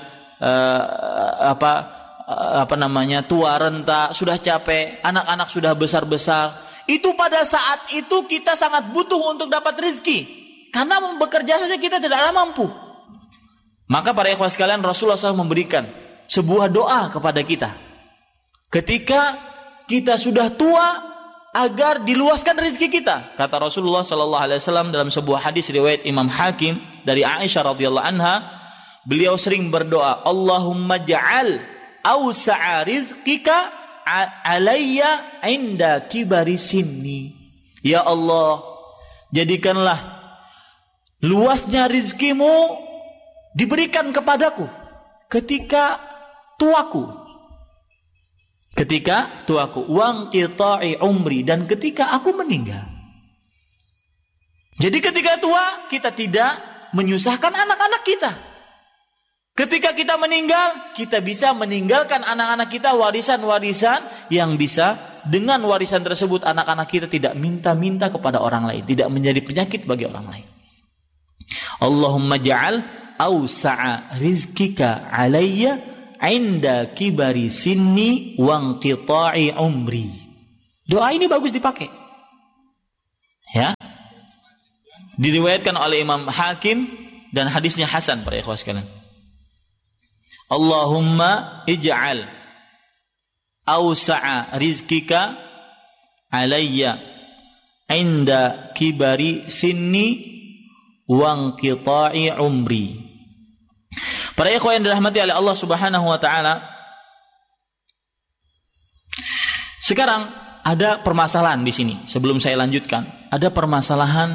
tua renta, sudah capek, anak-anak sudah besar-besar, itu pada saat itu kita sangat butuh untuk dapat rezeki, karena bekerja saja kita tidaklah mampu. Maka para ikhwah sekalian, Rasulullah SAW memberikan sebuah doa kepada kita ketika kita sudah tua, agar diluaskan rezeki kita. Kata Rasulullah sallallahu alaihi wasallam dalam sebuah hadis riwayat Imam Hakim dari Aisyah radhiyallahu anha, beliau sering berdoa, Allahumma ja'al awsa'a rizqika alayya inda kibari sinni. Ya Allah, jadikanlah luasnya rizkimu diberikan kepadaku ketika tuaku. Wang qita'i umri, dan ketika aku meninggal. Jadi ketika tua kita tidak menyusahkan anak-anak kita. Ketika kita meninggal, kita bisa meninggalkan anak-anak kita warisan-warisan yang bisa dengan warisan tersebut anak-anak kita tidak minta-minta kepada orang lain, tidak menjadi penyakit bagi orang lain. Allahumma ja'al awsa'a rizkika alayya 'inda kibari sinni wa inqita'i umri. Doa ini bagus dipakai. Ya. Diriwayatkan oleh Imam Hakim dan hadisnya hasan para ikhwah sekalian. Allahumma ij'al awsa'a rizkika alayya 'inda kibari sinni wa inqita'i umri. Para ikhwan yang dirahmati oleh Allah Subhanahu wa taala, sekarang ada permasalahan di sini. Sebelum saya lanjutkan, ada permasalahan.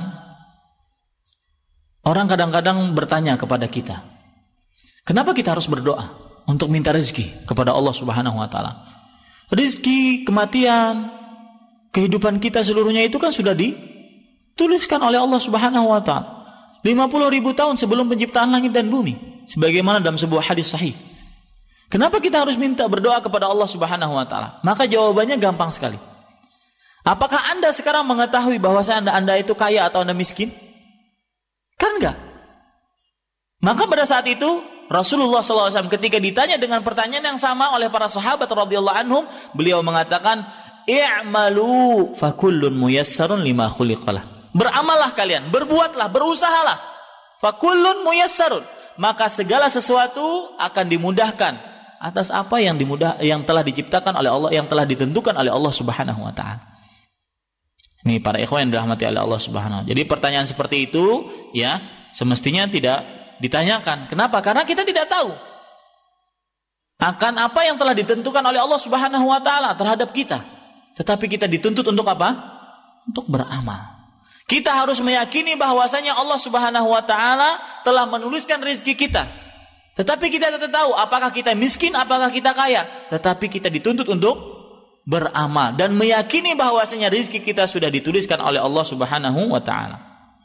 Orang kadang-kadang bertanya kepada kita, kenapa kita harus berdoa untuk minta rezeki kepada Allah Subhanahu wa taala? Rezeki, kematian, kehidupan kita seluruhnya itu kan sudah dituliskan oleh Allah Subhanahu wa taala 50.000 tahun sebelum penciptaan langit dan bumi, sebagaimana dalam sebuah hadis sahih. Kenapa kita harus minta berdoa kepada Allah Subhanahu wa taala? Maka jawabannya gampang sekali. Apakah Anda sekarang mengetahui bahwa Anda itu kaya atau Anda miskin? Kan enggak. Maka pada saat itu Rasulullah SAW ketika ditanya dengan pertanyaan yang sama oleh para sahabat radhiyallahu anhum, beliau mengatakan, "I'malu fakullun muyassarun lima khuliqalah." Beramallah kalian, berbuatlah, berusahalah. Fakullun muyassarun, maka segala sesuatu akan dimudahkan atas apa yang telah diciptakan oleh Allah, yang telah ditentukan oleh Allah Subhanahu wa taala. Ini para ikhwan yang dirahmati oleh Allah Subhanahu wa taala. Jadi pertanyaan seperti itu ya semestinya tidak ditanyakan. Kenapa? Karena kita tidak tahu akan apa yang telah ditentukan oleh Allah Subhanahu wa taala terhadap kita. Tetapi kita dituntut untuk apa? Untuk beramal. Kita harus meyakini bahwasanya Allah Subhanahu wa taala telah menuliskan rezeki kita. Tetapi kita tidak tahu apakah kita miskin, apakah kita kaya. Tetapi kita dituntut untuk beramal dan meyakini bahwasanya rezeki kita sudah dituliskan oleh Allah Subhanahu wa taala.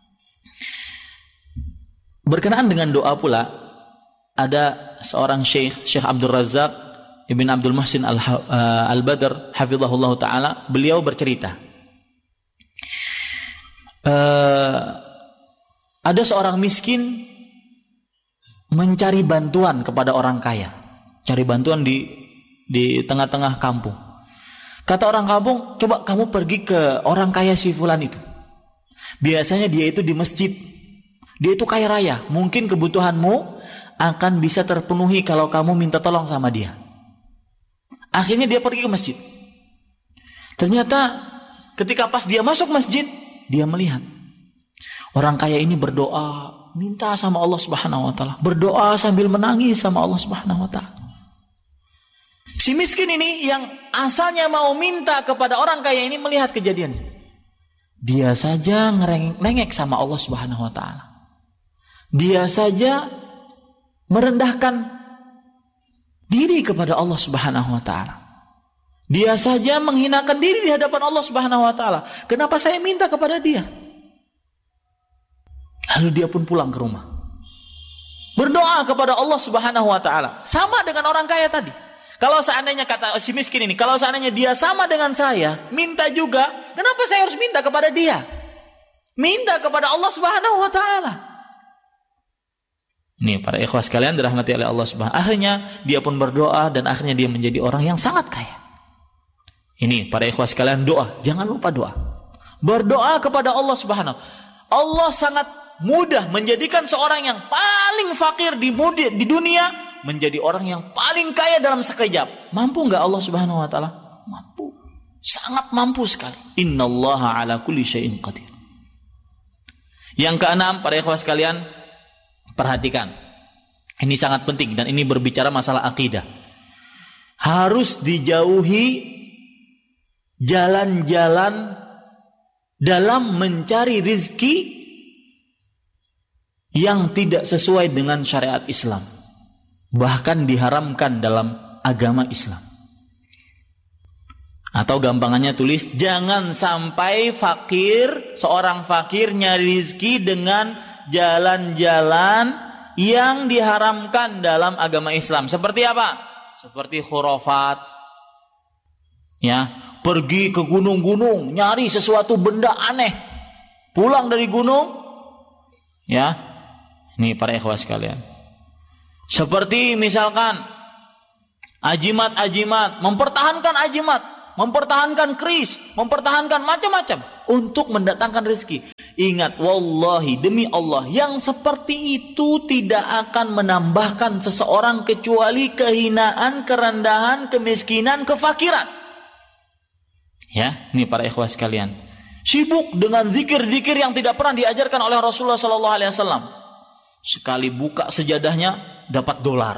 Berkenaan dengan doa pula, ada seorang Syekh Abdul Razak Ibn Abdul Muhsin Al-Badr hafizahullah taala, beliau bercerita, ada seorang miskin mencari bantuan kepada orang kaya, cari bantuan di tengah-tengah kampung. Kata orang kampung, coba kamu pergi ke orang kaya si fulan itu. Biasanya dia itu di masjid, dia itu kaya raya, mungkin kebutuhanmu akan bisa terpenuhi kalau kamu minta tolong sama dia. Akhirnya dia pergi ke masjid. Ternyata ketika pas dia masuk masjid, dia melihat orang kaya ini berdoa, minta sama Allah Subhanahu wa taala, berdoa sambil menangis sama Allah Subhanahu wa taala. Si miskin ini yang asalnya mau minta kepada orang kaya ini melihat kejadian. Dia saja ngerengek sama Allah Subhanahu wa taala. Dia saja merendahkan diri kepada Allah Subhanahu wa taala. Dia saja menghinakan diri di hadapan Allah Subhanahu wa taala. Kenapa saya minta kepada dia? Lalu dia pun pulang ke rumah, berdoa kepada Allah Subhanahu wa taala. Sama dengan orang kaya tadi. Kalau seandainya, kata si miskin ini, kalau seandainya dia sama dengan saya, minta juga, kenapa saya harus minta kepada dia? Minta kepada Allah Subhanahu wa taala. Ini para ikhwah sekalian dirahmati oleh Allah Subhanahu. Akhirnya dia pun berdoa dan akhirnya dia menjadi orang yang sangat kaya. Ini para ikhwah sekalian, doa, jangan lupa doa. Berdoa kepada Allah Subhanahu. Allah sangat mudah menjadikan seorang yang paling fakir di dunia menjadi orang yang paling kaya dalam sekejap. Mampu enggak Allah Subhanahu wa taala? Mampu. Sangat mampu sekali. Innallaha ala kulli syai'in qadir. Yang keenam, para ikhwah sekalian, perhatikan. Ini sangat penting dan ini berbicara masalah akidah. Harus dijauhi jalan-jalan dalam mencari rizki yang tidak sesuai dengan syariat Islam, bahkan diharamkan dalam agama Islam. Atau gampangannya tulis, jangan sampai seorang fakir nyari rizki dengan jalan-jalan yang diharamkan dalam agama Islam. Seperti apa? Seperti khurafat, ya, pergi ke gunung-gunung, nyari sesuatu benda aneh. Pulang dari gunung, ya. Ini para ikhwah sekalian. Seperti misalkan ajimat-ajimat, mempertahankan keris, mempertahankan macam-macam untuk mendatangkan rezeki. Ingat, wallahi, demi Allah, yang seperti itu tidak akan menambahkan seseorang kecuali kehinaan, kerendahan, kemiskinan, kefakiran. Ya, ini para ikhwah sekalian. Sibuk dengan zikir-zikir yang tidak pernah diajarkan oleh Rasulullah sallallahu alaihi wasallam. Sekali buka sejadahnya dapat dolar.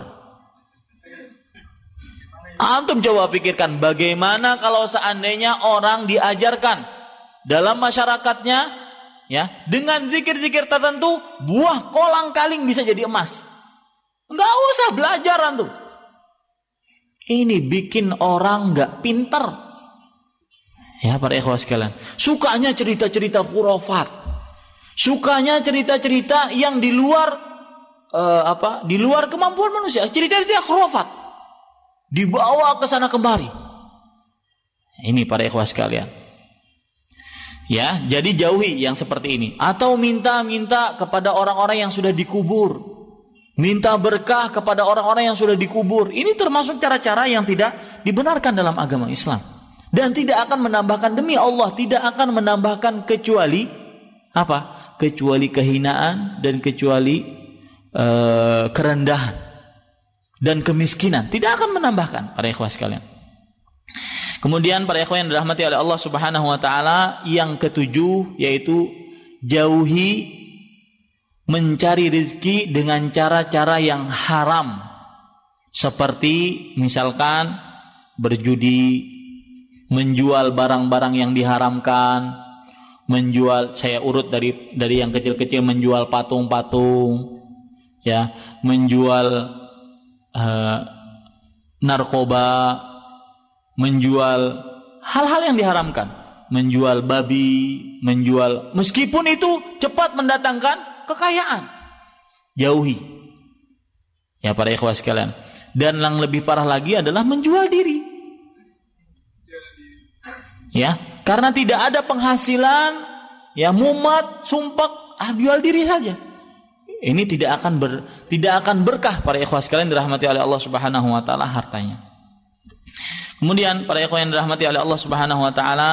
Antum coba pikirkan bagaimana kalau seandainya orang diajarkan dalam masyarakatnya, ya, dengan zikir-zikir tertentu, buah kolang-kaling bisa jadi emas. Enggak usah belajar antum. Ini bikin orang enggak pinter. Ya, para ikhwah sekalian, sukanya cerita-cerita khurafat, sukanya cerita-cerita yang di luar di luar kemampuan manusia, cerita-cerita khurafat dibawa ke sana kemari. Ini para ikhwah sekalian. Ya, jadi jauhi yang seperti ini. Atau minta-minta kepada orang-orang yang sudah dikubur, minta berkah kepada orang-orang yang sudah dikubur. Ini termasuk cara-cara yang tidak dibenarkan dalam agama Islam. Dan tidak akan menambahkan, demi Allah, tidak akan menambahkan kecuali apa? Kecuali kehinaan dan kecuali kerendahan dan kemiskinan. Tidak akan menambahkan, para ikhwah sekalian. Kemudian para ikhwah yang dirahmati oleh Allah Subhanahu wa taala, yang ketujuh yaitu jauhi mencari rezeki dengan cara-cara yang haram. Seperti misalkan berjudi, menjual barang-barang yang diharamkan, menjual, saya urut dari yang kecil-kecil, menjual patung-patung, ya, menjual narkoba, menjual hal-hal yang diharamkan, menjual babi, menjual, meskipun itu cepat mendatangkan kekayaan, jauhi. Ya para ikhwah sekalian. Dan yang lebih parah lagi adalah menjual diri. Ya, karena tidak ada penghasilan, ya, mumet, sumpek, jual diri saja. Ini tidak akan berkah para ikhwah sekalian dirahmati oleh Allah Subhanahu wa taala hartanya. Kemudian para ikhwah yang dirahmati oleh Allah Subhanahu wa taala,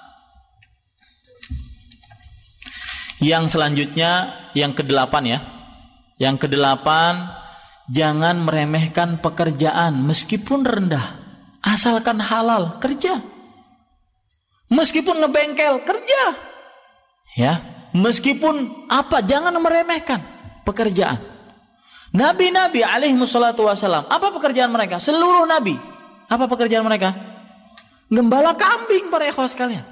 yang selanjutnya yang ke-8 ya. Yang ke-8, jangan meremehkan pekerjaan meskipun rendah, asalkan halal, kerja. Meskipun ngebengkel, kerja. Ya, meskipun apa, jangan meremehkan pekerjaan. Nabi-nabi alaihi wassalatu wassalam, apa pekerjaan mereka? Seluruh nabi, apa pekerjaan mereka? Gembala kambing para ikhwah sekalian.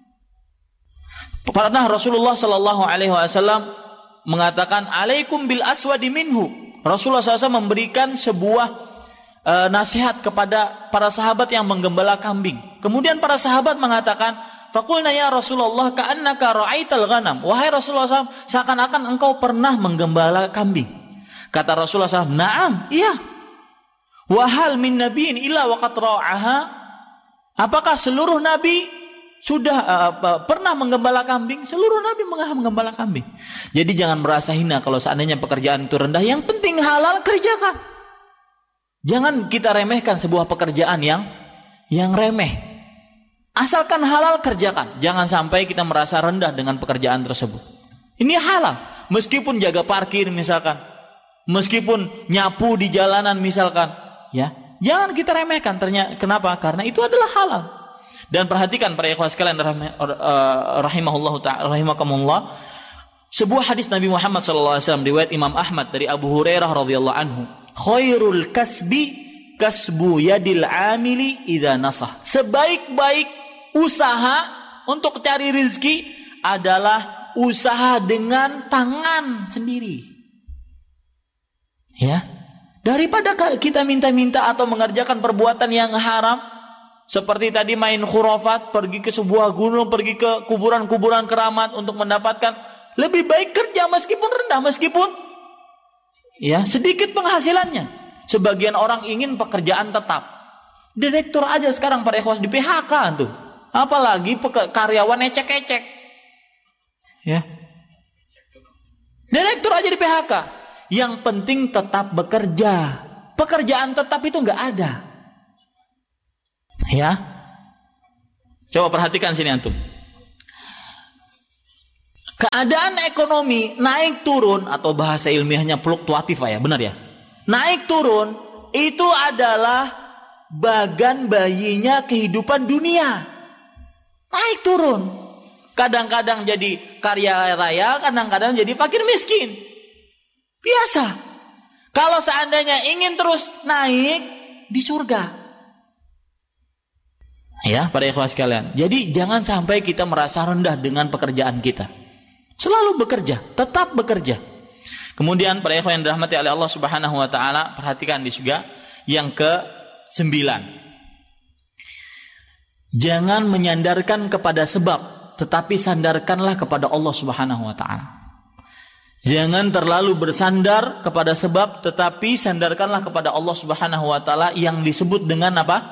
Pernah Rasulullah sallallahu alaihi wasallam mengatakan, "Alaikum bil aswadi minhu." Rasulullah SAW memberikan sebuah nasihat kepada para sahabat yang menggembala kambing. Kemudian para sahabat mengatakan, "Faqulna ya Rasulullah ka'annaka ra'aital ghanam." Wahai Rasulullah SAW, seakan-akan engkau pernah menggembala kambing. Kata Rasulullah SAW, "Na'am, iya." "Wa hal min nabiyyin illa waqad ra'aha?" Apakah seluruh nabi sudah pernah menggembala kambing? Seluruh nabi menggembala kambing. Jadi jangan merasa hina kalau seandainya pekerjaan itu rendah. Yang penting halal, kerjakan. Jangan kita remehkan sebuah pekerjaan yang remeh. Asalkan halal, kerjakan. Jangan sampai kita merasa rendah dengan pekerjaan tersebut. Ini halal. Meskipun jaga parkir misalkan, meskipun nyapu di jalanan misalkan, ya, jangan kita remehkan. Ternyata kenapa? Karena itu adalah halal. Dan perhatikan para ikhwah sekalian rahimahullahu ta'ala, rahimakumullah, sebuah hadis Nabi Muhammad sallallahu alaihi wasallam riwayat Imam Ahmad dari Abu Hurairah radhiyallahu anhu, "Khairul kasbi kasbu yadil amili idza nasah." Sebaik-baik usaha untuk cari rezeki adalah usaha dengan tangan sendiri. Ya, daripada kita minta-minta atau mengerjakan perbuatan yang haram, seperti tadi main khurafat, pergi ke sebuah gunung, pergi ke kuburan-kuburan keramat untuk mendapatkan, lebih baik kerja meskipun rendah, meskipun ya sedikit penghasilannya. Sebagian orang ingin pekerjaan tetap. Direktur aja sekarang para ikhwas di PHK tuh. Apalagi karyawan ecek-ecek. Ya. Direktur aja di PHK. Yang penting tetap bekerja. Pekerjaan tetap itu nggak ada. Ya. Coba perhatikan sini antum. Keadaan ekonomi naik turun atau bahasa ilmiahnya fluktuatif ya, benar ya? Naik turun itu adalah bagan bayinya kehidupan dunia. Naik turun. Kadang-kadang jadi kaya raya, kadang-kadang jadi fakir miskin. Biasa. Kalau seandainya ingin terus naik di surga. Ya, para ikhwah sekalian. Jadi jangan sampai kita merasa rendah dengan pekerjaan kita. Selalu bekerja, tetap bekerja. Kemudian para ikhwan yang dirahmati oleh Allah Subhanahu wa taala, perhatikan di surga yang ke-9. Jangan menyandarkan kepada sebab, tetapi sandarkanlah kepada Allah Subhanahu wa taala. Jangan terlalu bersandar kepada sebab, tetapi sandarkanlah kepada Allah Subhanahu wa taala yang disebut dengan apa?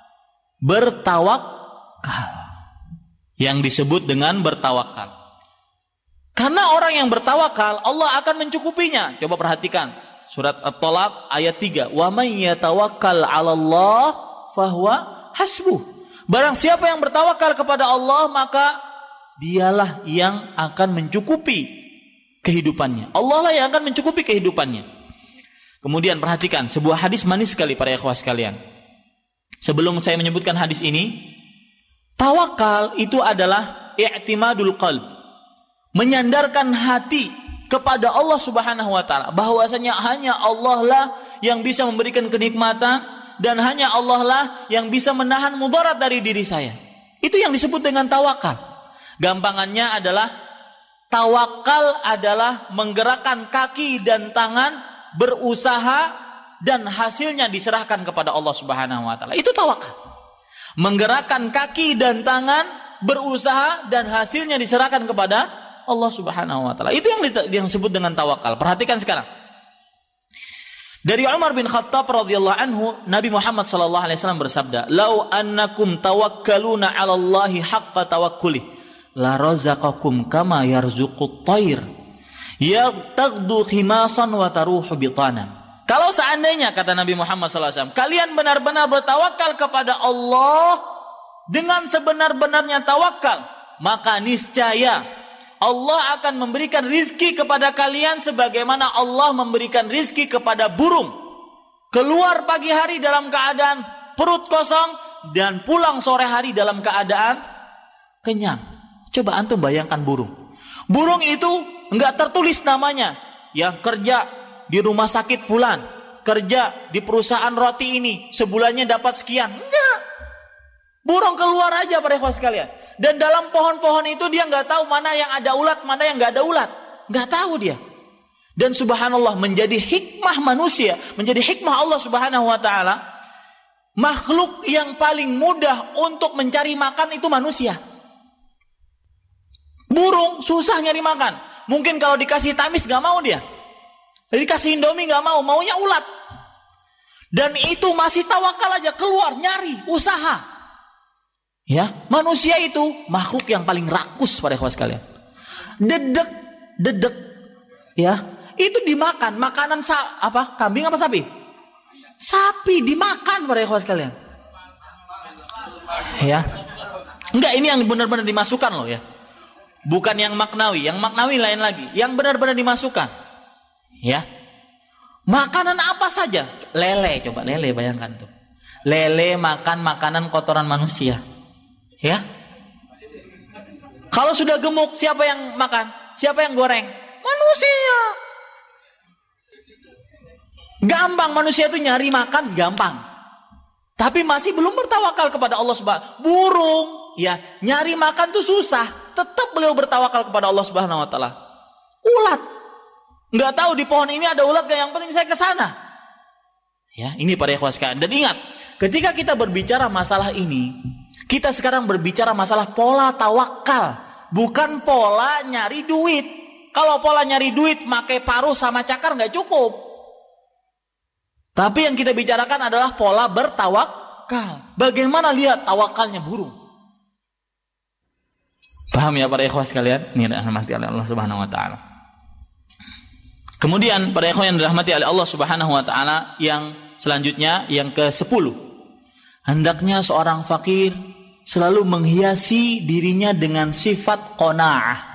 Bertawakal. Yang disebut dengan bertawakal. Karena orang yang bertawakal, Allah akan mencukupinya. Coba perhatikan. Surat At-Talaq ayat 3. Wa may yatawakkal 'alallah fahuwa hasbuh. Barang siapa yang bertawakal kepada Allah, maka dialah yang akan mencukupi kehidupannya. Allah lah yang akan mencukupi kehidupannya. Kemudian perhatikan, sebuah hadis manis sekali para ikhwah sekalian. Sebelum saya menyebutkan hadis ini, tawakal itu adalah i'timadul qalb. Menyandarkan hati kepada Allah Subhanahu wa taala, bahwasanya hanya Allah lah yang bisa memberikan kenikmatan dan hanya Allah lah yang bisa menahan mudarat dari diri saya. Itu yang disebut dengan tawakal. Gampangannya adalah tawakal adalah menggerakkan kaki dan tangan, berusaha dan hasilnya diserahkan kepada Allah Subhanahu wa taala. Itu tawakal. Menggerakkan kaki dan tangan, berusaha dan hasilnya diserahkan kepada Allah Subhanahu wa taala. Itu yang disebut dengan tawakal. Perhatikan sekarang. Dari Umar bin Khattab radhiyallahu anhu, Nabi Muhammad sallallahu alaihi wasallam bersabda, "Lau annakum tawakkaluna 'ala Allahi haqqa tawakkuli, la razaqakum kama yarzuqut thair, yaqtadu khimasan wa taruhu bitanan." Kalau seandainya, kata Nabi Muhammad sallallahu alaihi wasallam, kalian benar-benar bertawakal kepada Allah dengan sebenar-benarnya tawakal, maka niscaya Allah akan memberikan rizki kepada kalian sebagaimana Allah memberikan rizki kepada burung. Keluar pagi hari dalam keadaan perut kosong dan pulang sore hari dalam keadaan kenyang. Coba antum bayangkan burung. Burung itu enggak tertulis namanya. Yang kerja di rumah sakit fulan, kerja di perusahaan roti ini, sebulannya dapat sekian. Enggak. Burung keluar aja para ikhwah sekalian. Dan dalam pohon-pohon itu dia nggak tahu mana yang ada ulat, mana yang nggak ada ulat, nggak tahu dia. Dan subhanallah, menjadi hikmah manusia, menjadi hikmah Allah Subhanahu wa taala, makhluk yang paling mudah untuk mencari makan itu manusia. Burung susah nyari makan. Mungkin kalau dikasih tamis nggak mau dia, dikasih indomie nggak mau, maunya ulat. Dan itu masih tawakal aja, keluar nyari, usaha. Ya, manusia itu makhluk yang paling rakus pada ikhwas sekalian. Dedek, ya, itu dimakan. Makanan apa? Kambing apa sapi? Sapi dimakan pada ikhwas sekalian. Ya, enggak, ini yang benar-benar dimasukkan loh ya. Bukan yang maknawi. Yang maknawi lain lagi. Yang benar-benar dimasukkan. Ya, makanan apa saja? Lele, coba lele bayangkan tuh. Lele makan makanan kotoran manusia. Ya, kalau sudah gemuk siapa yang makan? Siapa yang goreng? Manusia. Gampang manusia itu nyari makan gampang. Tapi masih belum bertawakal kepada Allah Subhanahu. Burung, ya, nyari makan tuh susah. Tetap beliau bertawakal kepada Allah Subhanahu wa taala. Ulat. Nggak tahu di pohon ini ada ulat gak, yang penting saya ke sana. Ya, ini para ikhwah sekalian. Dan ingat, ketika kita berbicara masalah ini, kita sekarang berbicara masalah pola tawakal, bukan pola nyari duit. Kalau pola nyari duit, pakai paruh sama cakar nggak cukup. Tapi yang kita bicarakan adalah pola bertawakal. Bagaimana lihat tawakalnya burung? Paham ya para ikhwah sekalian? Ini dirahmati oleh Allah Subhanahu wa taala. Kemudian para ikhwah yang dirahmati oleh Allah Subhanahu wa taala, yang selanjutnya yang ke-10. Hendaknya seorang fakir selalu menghiasi dirinya dengan sifat qanaah.